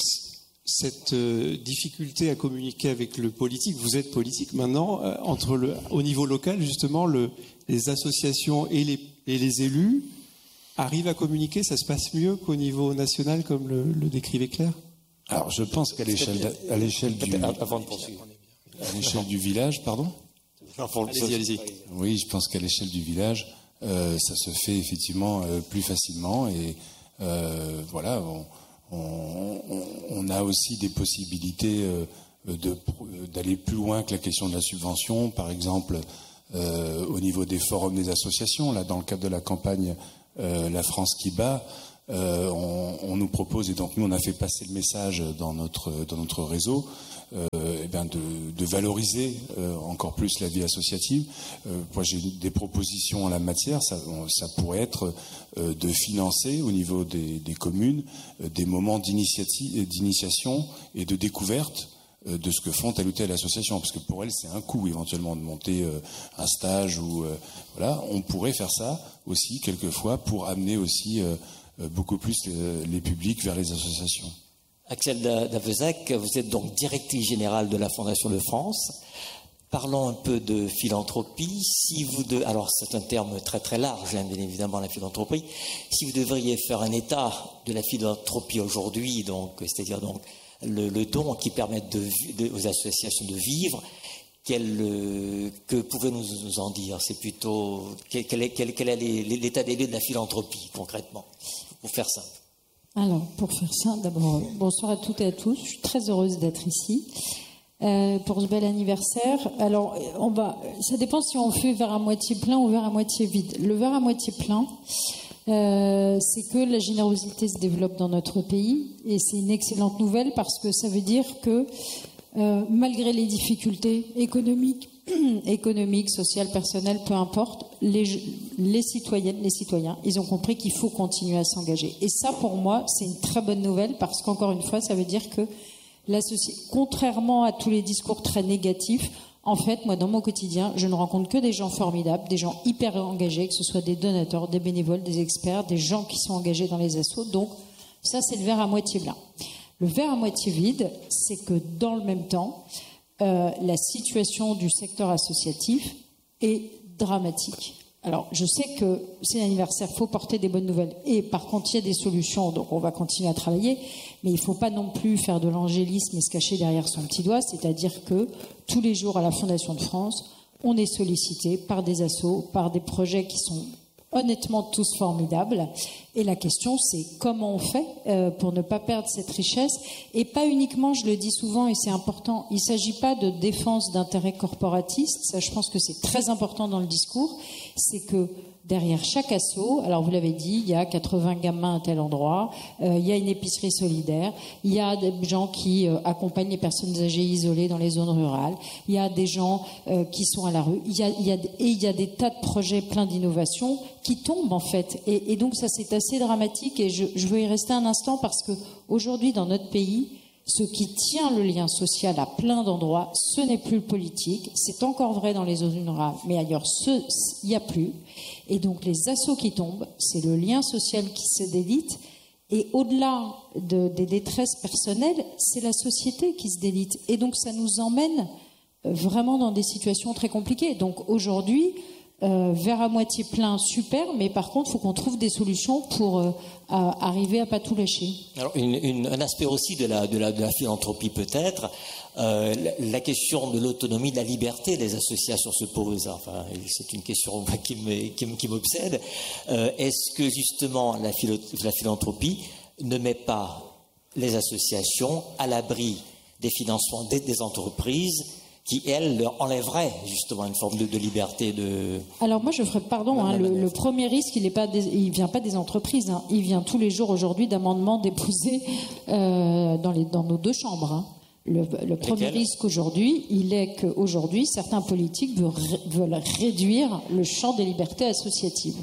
cette euh, difficulté à communiquer avec le politique, vous êtes politique maintenant, euh, entre le, au niveau local, justement, le, les associations et les, et les élus arrivent à communiquer, ça se passe mieux qu'au niveau national, comme le, le décrivait Claire? Alors, je pense qu'à l'échelle, à l'échelle du, avant de poursuivre, à l'échelle du village, pardon. Allez-y, allez-y. Oui, je pense qu'à l'échelle du village, euh, ça se fait effectivement euh, plus facilement et euh, voilà, on, on, on a aussi des possibilités euh, de, d'aller plus loin que la question de la subvention, par exemple euh, au niveau des forums des associations. Là, dans le cadre de la campagne euh, La France qui bat, euh, on, on nous propose, et donc nous on a fait passer le message dans notre dans notre réseau. Euh, eh bien de, de valoriser euh, encore plus la vie associative. Euh, moi, j'ai des propositions en la matière. Ça, on, ça pourrait être euh, de financer au niveau des, des communes euh, des moments d'initiative, d'initiation et de découverte euh, de ce que font telle ou telle association. Parce que pour elles, c'est un coût éventuellement de monter euh, un stage ou euh, voilà. On pourrait faire ça aussi quelquefois pour amener aussi euh, beaucoup plus les, les publics vers les associations. Axel Davezac, vous êtes donc directrice générale de la Fondation de France. Parlons un peu de philanthropie. Si vous de... Alors, c'est un terme très très large, hein, bien évidemment, la philanthropie. Si vous devriez faire un état de la philanthropie aujourd'hui, donc, c'est-à-dire donc le, le don qui permet de, de, aux associations de vivre, quel, euh, que pouvez-vous nous, nous en dire? C'est plutôt quel, quel est, quel, quel est l'état des lieux de la philanthropie concrètement, pour faire simple? Alors, pour faire ça, d'abord, bonsoir à toutes et à tous. Je suis très heureuse d'être ici euh, pour ce bel anniversaire. Alors, on va, ça dépend si on fait verre à moitié plein ou verre à moitié vide. Le verre à moitié plein, euh, c'est que la générosité se développe dans notre pays et c'est une excellente nouvelle parce que ça veut dire que euh, malgré les difficultés économiques, économiques, sociales, personnelles, peu importe, les, les citoyennes, les citoyens, ils ont compris qu'il faut continuer à s'engager. Et ça, pour moi, c'est une très bonne nouvelle parce qu'encore une fois, ça veut dire que la société, contrairement à tous les discours très négatifs, en fait, moi, dans mon quotidien, je ne rencontre que des gens formidables, des gens hyper engagés, que ce soit des donateurs, des bénévoles, des experts, des gens qui sont engagés dans les assos. Donc, ça, c'est le verre à moitié plein. Le verre à moitié vide, c'est que dans le même temps, Euh, la situation du secteur associatif est dramatique. Alors, je sais que c'est l'anniversaire, il faut porter des bonnes nouvelles. Et par contre, il y a des solutions, donc on va continuer à travailler. Mais il ne faut pas non plus faire de l'angélisme et se cacher derrière son petit doigt. C'est-à-dire que tous les jours à la Fondation de France, on est sollicité par des assos, par des projets qui sont honnêtement tous formidables. Et la question, c'est comment on fait euh, pour ne pas perdre cette richesse. Et pas uniquement, je le dis souvent, et c'est important, il ne s'agit pas de défense d'intérêts corporatistes. Ça, je pense que c'est très important dans le discours. C'est que derrière chaque asso, alors vous l'avez dit, il y a quatre-vingts gamins à tel endroit, euh, il y a une épicerie solidaire, il y a des gens qui euh, accompagnent les personnes âgées isolées dans les zones rurales, il y a des gens euh, qui sont à la rue, il y a, il y a, et il y a des tas de projets pleins d'innovations qui tombent en fait. Et, et donc ça c'est assez dramatique et je, je veux y rester un instant parce que aujourd'hui dans notre pays, ce qui tient le lien social à plein d'endroits, ce n'est plus le politique. C'est encore vrai dans les zones rurales, mais ailleurs, il n'y a plus. Et donc, les assauts qui tombent, c'est le lien social qui se délite. Et au-delà de, des détresses personnelles, c'est la société qui se délite. Et donc, ça nous emmène vraiment dans des situations très compliquées. Donc, aujourd'hui, euh, verre à moitié plein, super, mais par contre, il faut qu'on trouve des solutions pour euh, à arriver à pas tout lâcher. Alors, une, une, un aspect aussi de la, de la, de la philanthropie peut-être, euh, la, la question de l'autonomie, de la liberté des associations se pose. Enfin, c'est une question qui, me, qui, qui m'obsède. Euh, est-ce que justement la, philo, la philanthropie ne met pas les associations à l'abri des financements des, des entreprises qui, elle, leur enlèverait justement une forme de, de liberté de... Alors moi, je ferais, pardon, hein, le, le premier risque, il ne vient pas des entreprises, hein, il vient tous les jours aujourd'hui d'amendements déposés euh, dans, les, dans nos deux chambres. Hein. Le, le premier risque aujourd'hui, il est qu'aujourd'hui, certains politiques veulent, veulent réduire le champ des libertés associatives.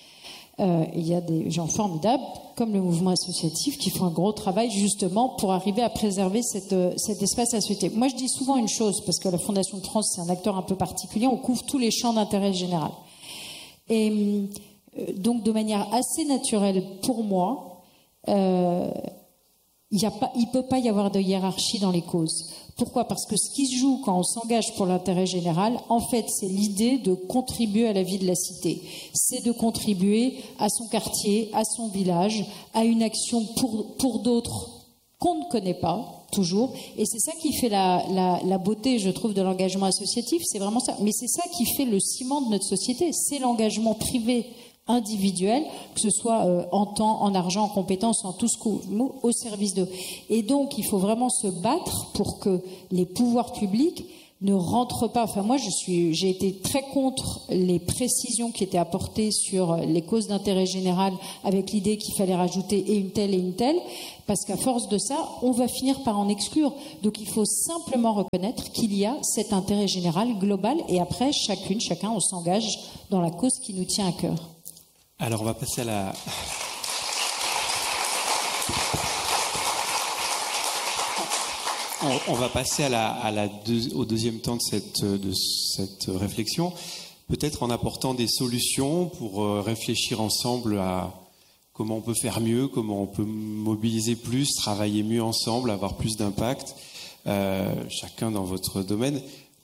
Euh, il y a des gens formidables, comme le mouvement associatif, qui font un gros travail justement pour arriver à préserver cette, cet espace associatif. Moi, je dis souvent une chose, parce que la Fondation de France, c'est un acteur un peu particulier, on couvre tous les champs d'intérêt général. Et donc de manière assez naturelle pour moi, euh, il ne peut pas y avoir de hiérarchie dans les causes. Pourquoi ? Parce que ce qui se joue quand on s'engage pour l'intérêt général, en fait, c'est l'idée de contribuer à la vie de la cité. C'est de contribuer à son quartier, à son village, à une action pour, pour d'autres qu'on ne connaît pas, toujours. Et c'est ça qui fait la, la, la beauté, je trouve, de l'engagement associatif. C'est vraiment ça. Mais c'est ça qui fait le ciment de notre société. C'est l'engagement privé individuel, que ce soit euh, en temps, en argent, en compétences, en tout ce qu'au au service d'eux. Et donc, il faut vraiment se battre pour que les pouvoirs publics ne rentrent pas. Enfin, moi, je suis, j'ai été très contre les précisions qui étaient apportées sur les causes d'intérêt général, avec l'idée qu'il fallait rajouter et une telle et une telle, parce qu'à force de ça, on va finir par en exclure. Donc, il faut simplement reconnaître qu'il y a cet intérêt général global, et après, chacune, chacun, on s'engage dans la cause qui nous tient à cœur. Alors, on va passer à la... On, on va passer à la, à la deux, au deuxième temps de cette, de cette réflexion, peut-être en apportant des solutions pour réfléchir ensemble à comment on peut faire mieux, comment on peut mobiliser plus, travailler mieux ensemble, avoir plus d'impact, euh, chacun dans votre domaine.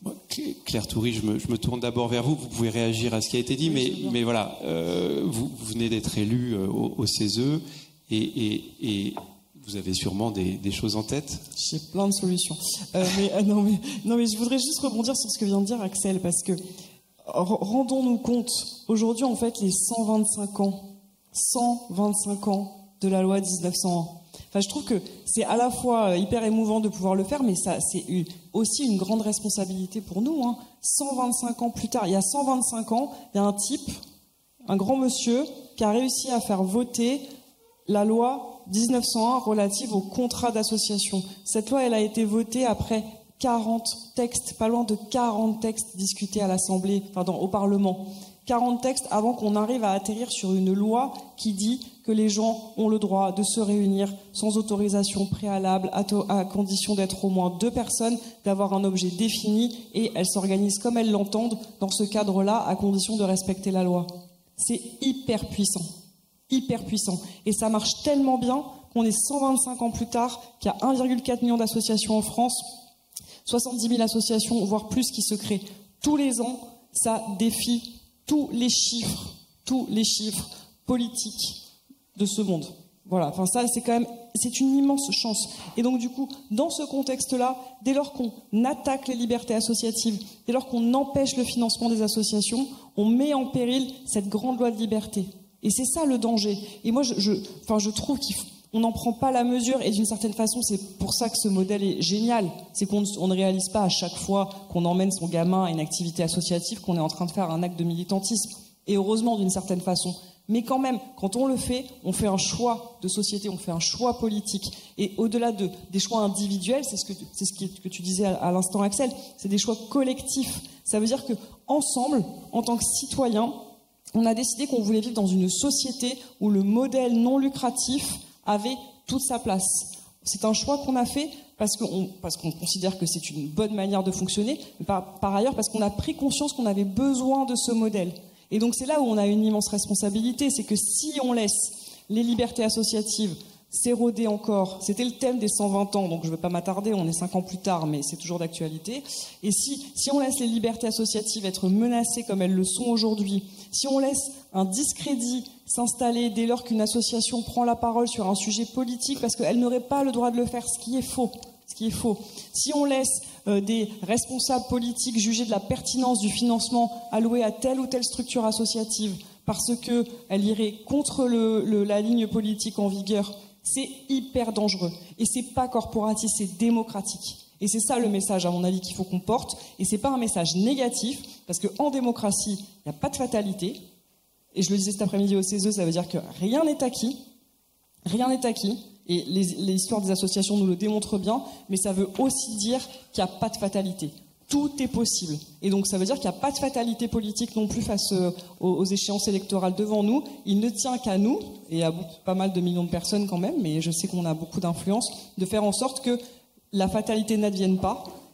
Claire Toury, je me, je me tourne d'abord vers vous. Vous pouvez réagir à ce qui a été dit, mais, mais voilà, euh, vous, vous venez d'être élu euh, au, au C E S E et, et, et vous avez sûrement des, des choses en tête. J'ai plein de solutions. Euh, mais, euh, non, mais, non, mais je voudrais juste rebondir sur ce que vient de dire Axel, parce que rendons-nous compte, aujourd'hui, en fait, les cent vingt-cinq ans, cent vingt-cinq ans de la loi dix-neuf cent un. Enfin, je trouve que c'est à la fois hyper émouvant de pouvoir le faire, mais ça, c'est une, aussi une grande responsabilité pour nous. Hein. cent vingt-cinq ans plus tard, il y a cent vingt-cinq ans, il y a un type, un grand monsieur, qui a réussi à faire voter la loi dix-neuf cent un relative au contrat d'association. Cette loi, elle a été votée après quarante textes, pas loin de quarante textes discutés à l'Assemblée, enfin dans, au Parlement. quarante textes avant qu'on arrive à atterrir sur une loi qui dit que les gens ont le droit de se réunir sans autorisation préalable, à, to- à condition d'être au moins deux personnes, d'avoir un objet défini, et elles s'organisent comme elles l'entendent dans ce cadre-là, à condition de respecter la loi. C'est hyper puissant, hyper puissant. Et ça marche tellement bien qu'on est cent vingt-cinq ans plus tard, qu'il y a un virgule quatre million d'associations en France, soixante-dix mille associations, voire plus, qui se créent tous les ans. Ça défie tous les chiffres, tous les chiffres politiques de ce monde. Voilà, enfin ça c'est quand même, c'est une immense chance. Et donc du coup, dans ce contexte-là, dès lors qu'on attaque les libertés associatives, dès lors qu'on empêche le financement des associations, on met en péril cette grande loi de liberté. Et c'est ça le danger. Et moi, je, je, enfin, je trouve qu'on n'en prend pas la mesure, et d'une certaine façon, c'est pour ça que ce modèle est génial. C'est qu'on on ne réalise pas à chaque fois qu'on emmène son gamin à une activité associative qu'on est en train de faire un acte de militantisme. Et heureusement, d'une certaine façon. Mais quand même, quand on le fait, on fait un choix de société, on fait un choix politique. Et au-delà de, des choix individuels, c'est ce que, c'est ce que tu disais à, à l'instant, Axel, c'est des choix collectifs. Ça veut dire que ensemble, en tant que citoyens, on a décidé qu'on voulait vivre dans une société où le modèle non lucratif avait toute sa place. C'est un choix qu'on a fait parce qu'on, parce qu'on considère que c'est une bonne manière de fonctionner, mais par, par ailleurs parce qu'on a pris conscience qu'on avait besoin de ce modèle. Et donc c'est là où on a une immense responsabilité, c'est que si on laisse les libertés associatives s'éroder encore, c'était le thème des cent vingt ans, donc je ne vais pas m'attarder, on est cinq ans plus tard, mais c'est toujours d'actualité. Et si, si on laisse les libertés associatives être menacées comme elles le sont aujourd'hui, si on laisse un discrédit s'installer dès lors qu'une association prend la parole sur un sujet politique, parce qu'elle n'aurait pas le droit de le faire, ce qui est faux, ce qui est faux. Si on laisse euh, des responsables politiques juger de la pertinence du financement alloué à telle ou telle structure associative parce qu'elle irait contre le, le, la ligne politique en vigueur, c'est hyper dangereux. Et c'est pas corporatiste, c'est démocratique. Et c'est ça le message, à mon avis, qu'il faut qu'on porte. Et c'est pas un message négatif, parce qu'en démocratie, il n'y a pas de fatalité. Et je le disais cet après-midi au C E S E, ça veut dire que rien n'est acquis. Rien n'est acquis. Et les, les histoires des associations nous le démontrent bien. Mais ça veut aussi dire qu'il n'y a pas de fatalité. Tout est possible. Et donc ça veut dire qu'il n'y a pas de fatalité politique non plus face aux, aux échéances électorales devant nous. Il ne tient qu'à nous, et à beaucoup, pas mal de millions de personnes quand même, mais je sais qu'on a beaucoup d'influence, de faire en sorte que la fatalité n'advienne pas,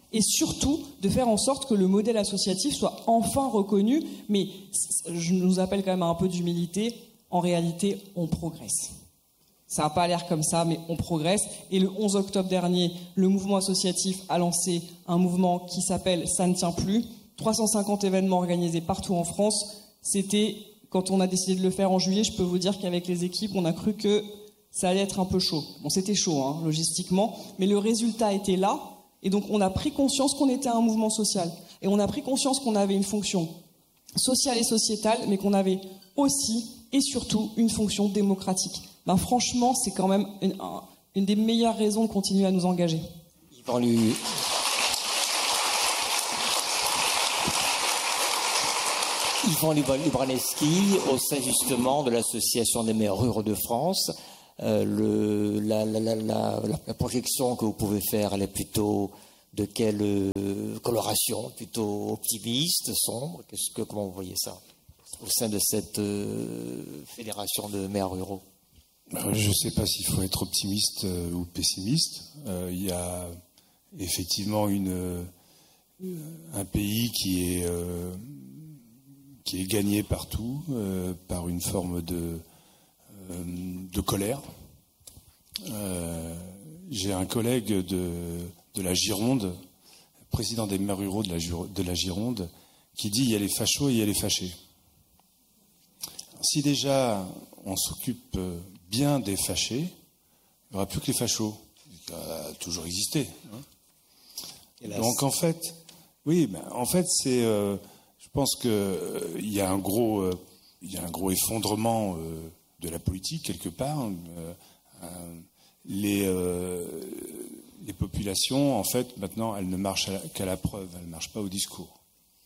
et surtout de faire en sorte que le modèle associatif soit enfin reconnu. Mais je nous appelle quand même à un peu d'humilité. En réalité, on progresse. Ça n'a pas l'air comme ça, mais on progresse. Et le onze octobre dernier, le mouvement associatif a lancé un mouvement qui s'appelle « Ça ne tient plus ». trois cent cinquante événements organisés partout en France. C'était, quand on a décidé de le faire en juillet, je peux vous dire qu'avec les équipes, on a cru que ça allait être un peu chaud. Bon, c'était chaud, hein, logistiquement, mais le résultat était là. Et donc, on a pris conscience qu'on était un mouvement social. Et on a pris conscience qu'on avait une fonction sociale et sociétale, mais qu'on avait aussi et surtout une fonction démocratique. Ben, franchement, c'est quand même une, une des meilleures raisons de continuer à nous engager. Yvan Lu... Yvan Lubraneski, au sein justement de l'Association des maires ruraux de France, euh, le, la, la, la, la, la projection que vous pouvez faire, elle est plutôt de quelle euh, coloration? Plutôt optimiste, sombre? Qu'est-ce que, comment vous voyez ça au sein de cette euh, fédération de maires ruraux? Je ne sais pas s'il faut être optimiste euh, ou pessimiste. Euh, il y a effectivement une, euh, un pays qui est, euh, qui est gagné partout euh, par une forme de, euh, de colère. Euh, j'ai un collègue de, de la Gironde, président des maires ruraux de la, de la Gironde, qui dit il y a les fachos et il y a les fâchés. Si déjà on s'occupe bien des fâchés, il n'y aura plus que les fachos. Ça a toujours existé. Hein. Donc en fait, oui, ben, en fait, c'est, euh, je pense qu'il euh, y a un gros, euh, il y a un gros effondrement euh, de la politique quelque part. Euh, euh, les, euh, les populations, en fait, maintenant, elles ne marchent qu'à la preuve, elles ne marchent pas au discours.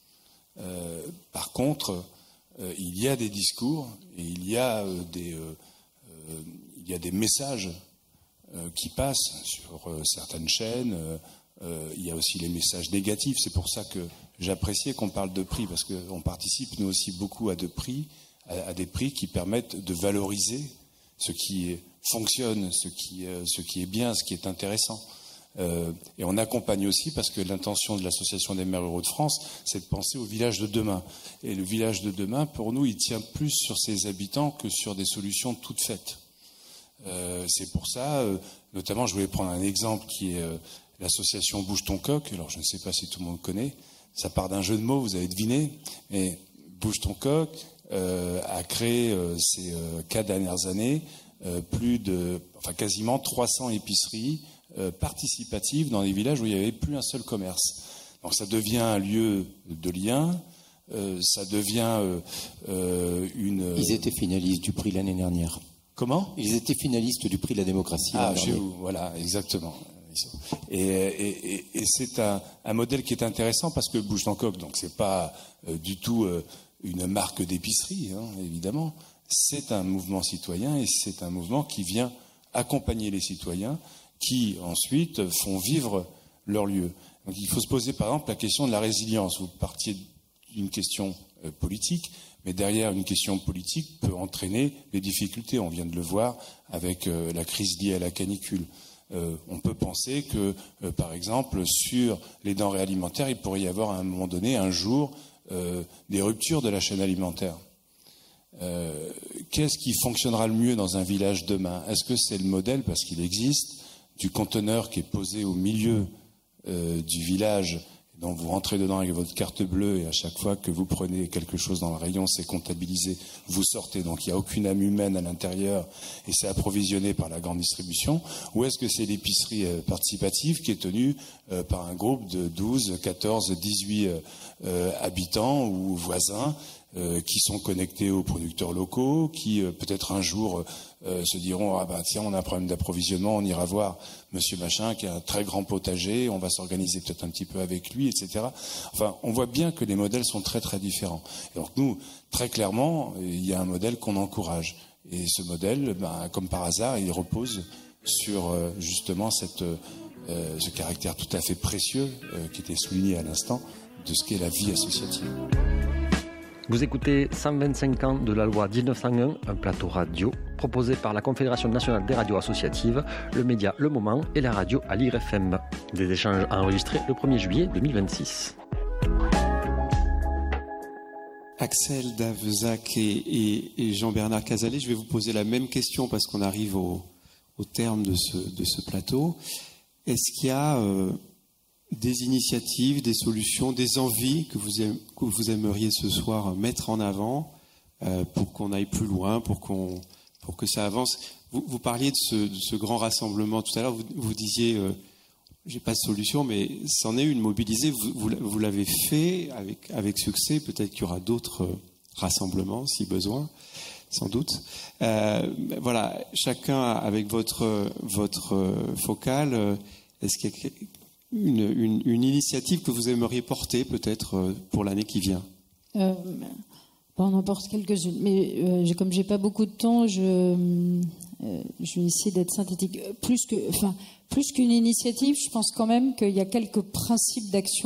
Euh, par contre, euh, il y a des discours et il y a euh, des euh, Euh, il y a des messages euh, qui passent sur euh, certaines chaînes. Euh, euh, il y a aussi les messages négatifs. C'est pour ça que j'appréciais qu'on parle de prix, parce qu'on participe nous aussi beaucoup à, de prix, à, à des prix qui permettent de valoriser ce qui fonctionne, ce qui, euh, ce qui est bien, ce qui est intéressant. Euh, et on accompagne aussi parce que l'intention de l'Association des maires ruraux de France, c'est de penser au village de demain. Et le village de demain, pour nous, il tient plus sur ses habitants que sur des solutions toutes faites. Euh, c'est pour ça, euh, notamment, je voulais prendre un exemple qui est euh, l'association Bouge ton coq. Alors, je ne sais pas si tout le monde connaît. Ça part d'un jeu de mots, vous avez deviné. Mais Bouge ton coq euh, a créé euh, ces euh, quatre dernières années euh, plus de, enfin, quasiment trois cents épiceries participative dans des villages où il n'y avait plus un seul commerce. Donc ça devient un lieu de lien, euh, ça devient euh, euh, une... Ils étaient finalistes du prix l'année dernière. Comment ? Ils étaient finalistes du prix de la démocratie. Ah, chez vous, voilà, exactement. Et, et, et, et c'est un, un modèle qui est intéressant parce que Bouge ton coq, donc c'est pas euh, du tout euh, une marque d'épicerie, hein, évidemment. C'est un mouvement citoyen et c'est un mouvement qui vient accompagner les citoyens qui ensuite font vivre leur lieu. Donc il faut se poser par exemple la question de la résilience. Vous partiez d'une question euh, politique, mais derrière une question politique peut entraîner des difficultés. On vient de le voir avec euh, la crise liée à la canicule. Euh, on peut penser que, euh, par exemple, sur les denrées alimentaires, il pourrait y avoir à un moment donné, un jour, euh, des ruptures de la chaîne alimentaire. Euh, qu'est-ce qui fonctionnera le mieux dans un village demain ? Est-ce que c'est le modèle, parce qu'il existe, du conteneur qui est posé au milieu euh, du village, dont vous rentrez dedans avec votre carte bleue et à chaque fois que vous prenez quelque chose dans le rayon, c'est comptabilisé, vous sortez, donc il n'y a aucune âme humaine à l'intérieur et c'est approvisionné par la grande distribution, ou est-ce que c'est l'épicerie euh, participative qui est tenue euh, par un groupe de douze, quatorze, dix-huit euh, euh, habitants ou voisins euh, qui sont connectés aux producteurs locaux, qui euh, peut-être un jour euh, se diront « Ah ben tiens, on a un problème d'approvisionnement, on ira voir monsieur machin qui a un très grand potager, on va s'organiser peut-être un petit peu avec lui, et cetera » Enfin, on voit bien que les modèles sont très très différents. Et donc nous, très clairement, il y a un modèle qu'on encourage. Et ce modèle, ben, comme par hasard, il repose sur euh, justement cette, euh, ce caractère tout à fait précieux euh, qui était souligné à l'instant de ce qu'est la vie associative. Vous écoutez cent vingt-cinq ans de la loi dix-neuf cent un, un plateau radio proposé par la Confédération nationale des radios associatives, le média Le Moment et la radio à l'I R F M. Des échanges enregistrés le premier juillet deux mille vingt-six. Axel Davezac et, et, et Jean-Bernard Cazalet, je vais vous poser la même question parce qu'on arrive au, au terme de ce, de ce plateau. Est-ce qu'il y a euh, des initiatives, des solutions, des envies que vous, aim, que vous aimeriez ce soir mettre en avant euh, pour qu'on aille plus loin, pour, qu'on, pour que ça avance? Vous, vous parliez de ce, de ce grand rassemblement tout à l'heure, vous, vous disiez... Euh, j'ai pas de solution, mais c'en est une mobilisée. Vous, vous, vous l'avez fait avec, avec succès. Peut-être qu'il y aura d'autres rassemblements, si besoin, sans doute. Euh, voilà, chacun avec votre, votre focale, est-ce qu'il y a une, une, une initiative que vous aimeriez porter, peut-être, pour l'année qui vient? euh, bon, on en porte quelques-unes. Mais euh, comme j'ai pas beaucoup de temps, je, euh, je vais essayer d'être synthétique. Plus que... Enfin, Plus qu'une initiative, je pense quand même qu'il y a quelques principes d'action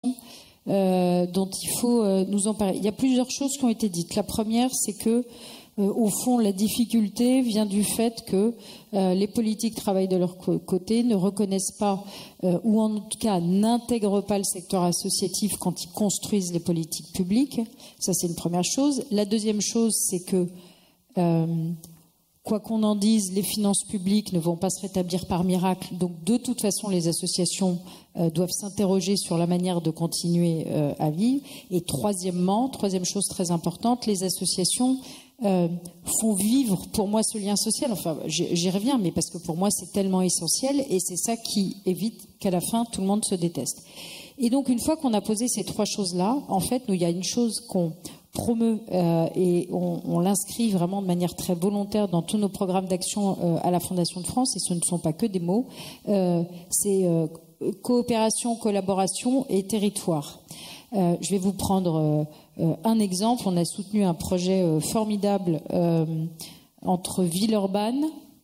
euh, dont il faut euh, nous en parler. Il y a plusieurs choses qui ont été dites. La première, c'est que, euh, au fond, la difficulté vient du fait que euh, les politiques travaillent de leur co- côté, ne reconnaissent pas, euh, ou en tout cas n'intègrent pas le secteur associatif quand ils construisent les politiques publiques. Ça, c'est une première chose. La deuxième chose, c'est que... Euh, Quoi qu'on en dise, les finances publiques ne vont pas se rétablir par miracle. Donc, de toute façon, les associations euh, doivent s'interroger sur la manière de continuer euh, à vivre. Et troisièmement, troisième chose très importante, les associations euh, font vivre, pour moi, ce lien social. Enfin, j'y reviens, mais parce que pour moi, c'est tellement essentiel et c'est ça qui évite qu'à la fin, tout le monde se déteste. Et donc, une fois qu'on a posé ces trois choses-là, en fait, nous, il y a une chose qu'on promeut euh, et on, on l'inscrit vraiment de manière très volontaire dans tous nos programmes d'action euh, à la Fondation de France, et ce ne sont pas que des mots, euh, c'est euh, coopération, collaboration et territoire. Euh, je vais vous prendre euh, un exemple. On a soutenu un projet euh, formidable euh, entre Villeurbanne,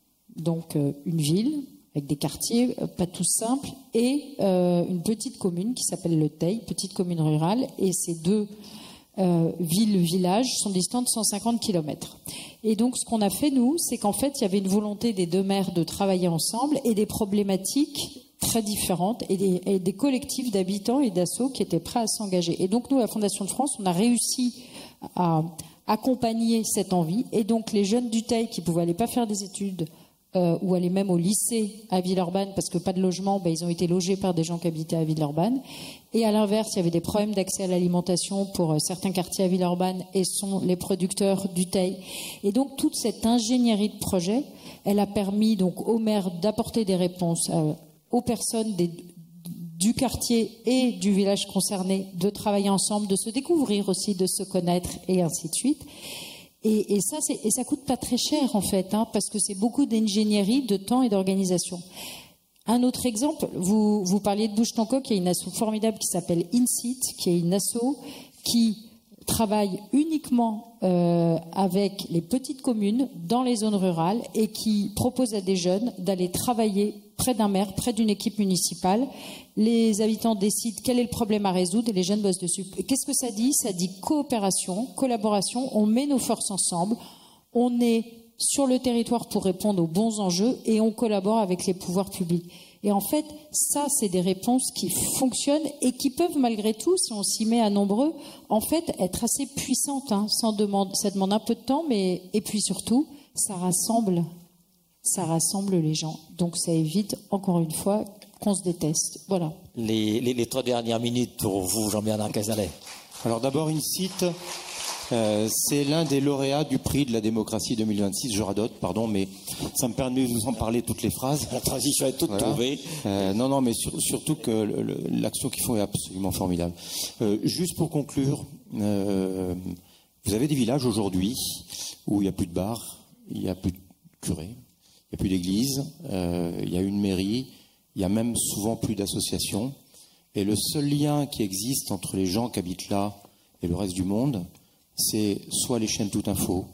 donc euh, une ville avec des quartiers euh, pas tous simples, et euh, une petite commune qui s'appelle Le Teil, petite commune rurale, et ces deux Euh, villes, villages sont distantes de cent cinquante kilomètres. Et donc, ce qu'on a fait, nous, c'est qu'en fait, il y avait une volonté des deux maires de travailler ensemble et des problématiques très différentes et des, et des collectifs d'habitants et d'assauts qui étaient prêts à s'engager. Et donc, nous, à la Fondation de France, on a réussi à accompagner cette envie. Et donc, les jeunes du Teil qui pouvaient aller pas faire des études Euh, ou aller même au lycée à Villeurbanne parce que pas de logement, ben, ils ont été logés par des gens qui habitaient à Villeurbanne. Et à l'inverse, il y avait des problèmes d'accès à l'alimentation pour euh, certains quartiers à Villeurbanne et sont les producteurs du Teil. Et donc toute cette ingénierie de projet, elle a permis donc aux maires d'apporter des réponses euh, aux personnes des, du quartier et du village concerné, de travailler ensemble, de se découvrir aussi, de se connaître et ainsi de suite. Et, et ça, c'est, et ça coûte pas très cher en fait, hein, parce que c'est beaucoup d'ingénierie, de temps et d'organisation. Un autre exemple, vous, vous parliez de Bouche-Tancoq, il y a une asso formidable qui s'appelle INSIT, qui est une asso qui travaille uniquement euh, avec les petites communes dans les zones rurales et qui propose à des jeunes d'aller travailler près d'un maire, près d'une équipe municipale. Les habitants décident quel est le problème à résoudre et les jeunes bossent dessus. Et qu'est-ce que ça dit? Ça dit coopération, collaboration, on met nos forces ensemble, on est sur le territoire pour répondre aux bons enjeux et on collabore avec les pouvoirs publics. Et en fait, ça, c'est des réponses qui fonctionnent et qui peuvent, malgré tout, si on s'y met à nombreux, en fait, être assez puissantes. Hein, sans demande, ça demande un peu de temps, mais et puis surtout, ça rassemble, ça rassemble les gens. Donc, ça évite, encore une fois, qu'on se déteste. Voilà. Les, les, les trois dernières minutes pour vous, Jean-Bernard Cazalet. Alors d'abord, INSIT, euh, c'est l'un des lauréats du prix de la démocratie deux mille vingt-six. Je radote, pardon, mais ça me permet de vous en parler toutes les phrases. La transition est toute voilà. trouvée. Euh, non, non, mais sur, surtout que le, le, l'action qu'ils font est absolument formidable. Euh, juste pour conclure, euh, vous avez des villages aujourd'hui où il n'y a plus de bar, il n'y a plus de curé, il n'y a plus d'église, euh, il y a une mairie, il y a même souvent plus d'associations. Et le seul lien qui existe entre les gens qui habitent là et le reste du monde, c'est soit les chaînes Tout Info,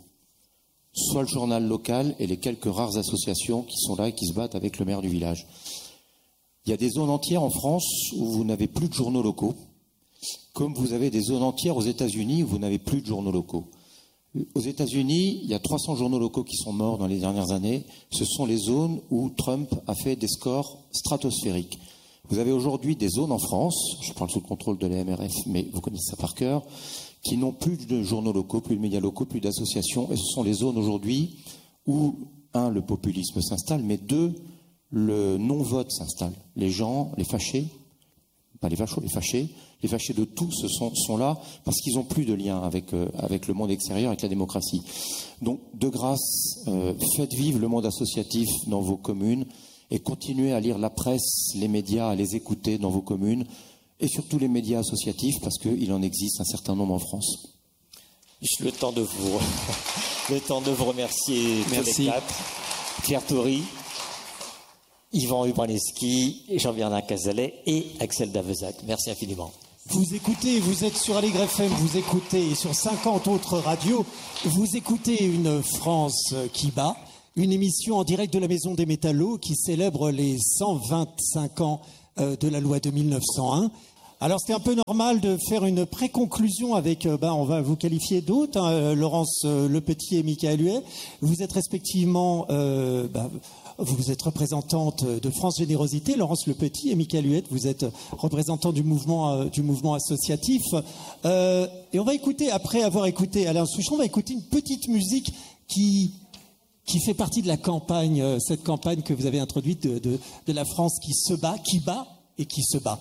soit le journal local et les quelques rares associations qui sont là et qui se battent avec le maire du village. Il y a des zones entières en France où vous n'avez plus de journaux locaux. comme vous avez des zones entières aux États-Unis où vous n'avez plus de journaux locaux. Aux États-Unis, il y a trois cents journaux locaux qui sont morts dans les dernières années. Ce sont les zones où Trump a fait des scores stratosphériques. Vous avez aujourd'hui des zones en France, je parle sous le contrôle de l'A M R F, mais vous connaissez ça par cœur, qui n'ont plus de journaux locaux, plus de médias locaux, plus d'associations. Et ce sont les zones aujourd'hui où, un, le populisme s'installe, mais deux, le non-vote s'installe. Les gens, les fâchés, pas les fachos, les fâchés, les fâchés de tous sont, sont là parce qu'ils n'ont plus de lien avec, euh, avec le monde extérieur, avec la démocratie. Donc, de grâce, euh, faites vivre le monde associatif dans vos communes et continuez à lire la presse, les médias, à les écouter dans vos communes et surtout les médias associatifs parce qu'il en existe un certain nombre en France. Juste le temps de vous, le temps de vous remercier Merci. tous les quatre. Claire Tory, Yvan Ubraneski, Jean-Bernard Cazalet et Axel Davezac. Merci infiniment. Vous écoutez, vous êtes sur Aligre F M, vous écoutez sur cinquante autres radios, vous écoutez une France qui bat, une émission en direct de la Maison des Métallos qui célèbre les cent vingt-cinq ans de la loi de mille neuf cent un. Alors c'était un peu normal de faire une pré-conclusion avec, ben, on va vous qualifier d'autres, hein, Laurence Lepetit et Michaël Huet. Vous êtes respectivement... Euh, ben, Vous êtes représentante de France Générosité, Laurence Lepetit, et Michaël Huet, vous êtes représentant du mouvement, euh, du mouvement associatif. Euh, et on va écouter, après avoir écouté Alain Souchon, on va écouter une petite musique qui, qui fait partie de la campagne, euh, cette campagne que vous avez introduite de, de, de la France qui se bat, qui bat et qui se bat.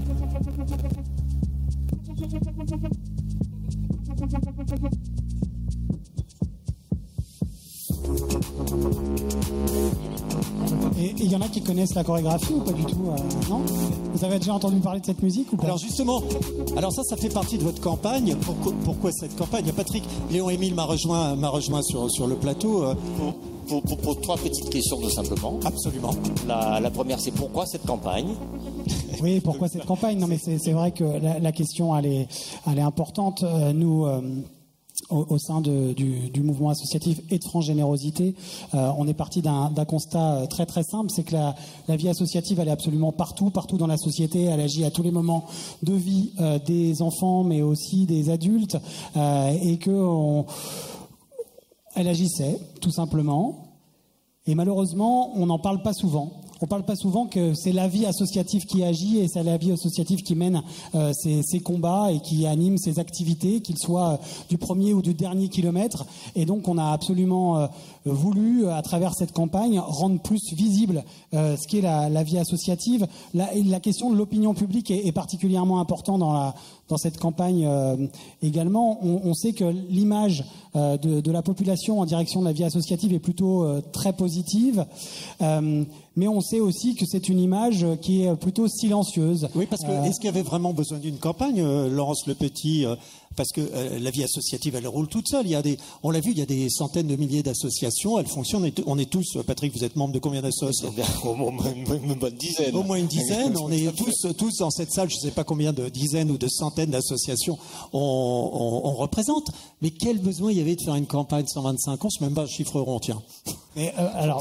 Et il y en a qui connaissent la chorégraphie ou pas du tout, euh, non? Vous avez déjà entendu parler de cette musique ou pas? Alors justement, alors ça, ça fait partie de votre campagne. Pourquoi, pourquoi cette campagne? Patrick, Léon-Émile m'a rejoint, m'a rejoint sur, sur le plateau. Pour, pour, pour, pour trois petites questions tout simplement. Absolument. La, la première, c'est pourquoi cette campagne? Oui, pourquoi cette campagne? Non, mais c'est, c'est vrai que la, la question, elle est, elle est importante. Euh, nous... Euh, Au, au sein de, du, du mouvement associatif et de France Générosité, euh, on est parti d'un, d'un constat très très simple, c'est que la, la vie associative, elle est absolument partout, partout dans la société, elle agit à tous les moments de vie euh, des enfants, mais aussi des adultes, euh, et que on, elle agissait tout simplement, et malheureusement, on n'en parle pas souvent. On ne parle pas souvent que c'est la vie associative qui agit et c'est la vie associative qui mène euh, ces, ces combats et qui anime ces activités, qu'ils soient euh, du premier ou du dernier kilomètre. Et donc on a absolument euh, voulu, à travers cette campagne, rendre plus visible euh, ce qu'est la, la vie associative. La, la question de l'opinion publique est, est particulièrement importante dans, la, dans cette campagne euh, également. On, on sait que l'image euh, de, de la population en direction de la vie associative est plutôt euh, très positive. Euh, Mais on sait aussi que c'est une image qui est plutôt silencieuse. Oui, parce que euh... est-ce qu'il y avait vraiment besoin d'une campagne, euh, Laurence Lepetit, euh, parce que euh, la vie associative, elle roule toute seule. Il y a des, on l'a vu, il y a des centaines de milliers d'associations. Elles fonctionnent. On est tous, Patrick, vous êtes membre de combien d'associations? Au moins une bonne dizaine. Au moins une dizaine. On est tous, tous dans cette salle. Je ne sais pas combien de dizaines ou de centaines d'associations on, on, on représente. Mais quel besoin il y avait de faire une campagne cent vingt-cinq ans? C'est même pas un chiffre rond, tiens. Mais, euh, alors,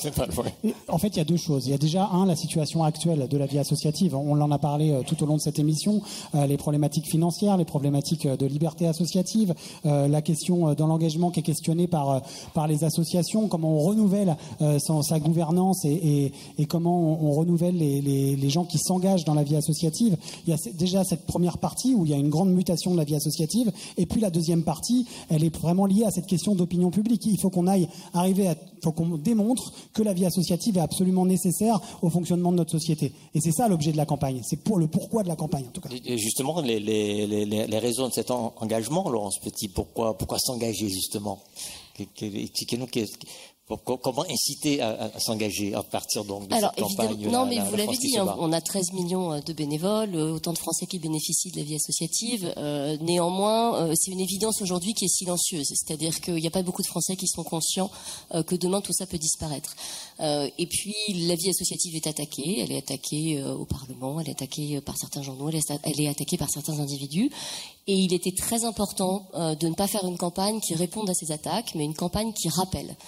en fait, il y a deux choses. Il y a déjà, un, la situation actuelle de la vie associative. On en a parlé euh, tout au long de cette émission. Euh, les problématiques financières, les problématiques euh, de liberté associative, euh, la question euh, dans l'engagement qui est questionnée par, euh, par les associations, comment on renouvelle euh, son, sa gouvernance et, et, et comment on, on renouvelle les, les, les gens qui s'engagent dans la vie associative. Il y a déjà cette première partie où il y a une grande mutation de la vie associative. Et puis la deuxième partie, elle est vraiment liée à cette question d'opinion publique. Il faut qu'on aille arriver à... faut qu'on démontre que la vie associative est absolument nécessaire au fonctionnement de notre société. Et c'est ça l'objet de la campagne. C'est pour le pourquoi de la campagne, en tout cas. Et justement, les, les, les, les raisons de cet engagement, Laurence Petit, pourquoi, pourquoi s'engager, justement? Expliquez-nous comment inciter à, à s'engager à partir donc de Alors, cette campagne. Non, la, mais la, vous la l'avez dit, hein, on a treize millions de bénévoles, autant de Français qui bénéficient de la vie associative. Euh, néanmoins, euh, c'est une évidence aujourd'hui qui est silencieuse. C'est-à-dire qu'il n'y a pas beaucoup de Français qui sont conscients euh, que demain tout ça peut disparaître. Euh, et puis, la vie associative est attaquée. Elle est attaquée euh, au Parlement, elle est attaquée par certains journaux, elle est, elle est attaquée par certains individus. Et il était très important euh, de ne pas faire une campagne qui réponde à ces attaques, mais une campagne qui rappelle, qui rappelle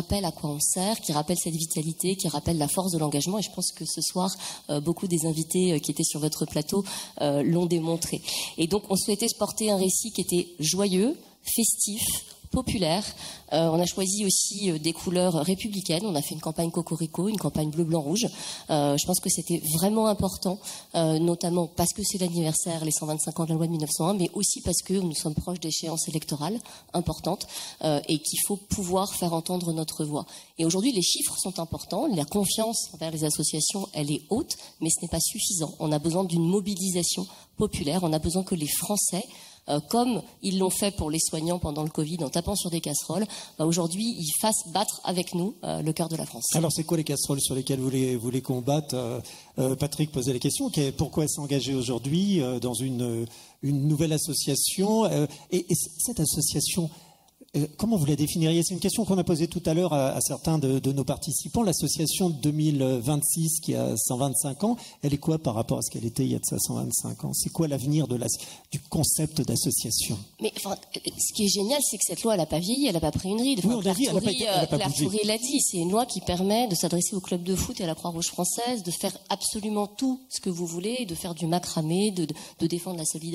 rappelle à quoi on sert, qui rappelle cette vitalité, qui rappelle la force de l'engagement. Et je pense que ce soir, euh, beaucoup des invités euh, qui étaient sur votre plateau euh, l'ont démontré. Et donc, on souhaitait porter un récit qui était joyeux, festif, populaire. Euh, on a choisi aussi euh, des couleurs républicaines. On a fait une campagne Cocorico, une campagne bleu-blanc-rouge. Euh, je pense que c'était vraiment important, euh, notamment parce que c'est l'anniversaire, les cent vingt-cinq ans de la loi de mille neuf cent un, mais aussi parce que nous sommes proches d'échéances électorales importantes euh, et qu'il faut pouvoir faire entendre notre voix. Et aujourd'hui, les chiffres sont importants. La confiance envers les associations, elle est haute, mais ce n'est pas suffisant. On a besoin d'une mobilisation populaire. On a besoin que les Français, Euh, comme ils l'ont fait pour les soignants pendant le Covid en tapant sur des casseroles, bah aujourd'hui ils fassent battre avec nous euh, le cœur de la France. Alors c'est quoi les casseroles sur lesquelles vous les, vous les combattez euh, euh, Patrick posait la question, pourquoi s'engager aujourd'hui euh, dans une, une nouvelle association euh, et, et cette association, euh, comment vous la définiriez? C'est une question qu'on a posée tout à l'heure à, à certains de, de nos participants. L'association de deux mille vingt-six qui a cent vingt-cinq ans, elle est quoi par rapport à ce qu'elle était il y a de ça cent vingt-cinq ans? C'est quoi l'avenir de la, du concept d'association? Mais enfin, ce qui est génial, c'est que cette loi, elle n'a pas vieilli, elle n'a pas pris une ride. Enfin, oui, on l'a dit, elle n'a pas, elle a pas Claire bougé. Toury l'a dit, c'est une loi qui permet de s'adresser au club de foot et à la Croix-Rouge française, de faire absolument tout ce que vous voulez, de faire du macramé, de, de défendre la solidarité.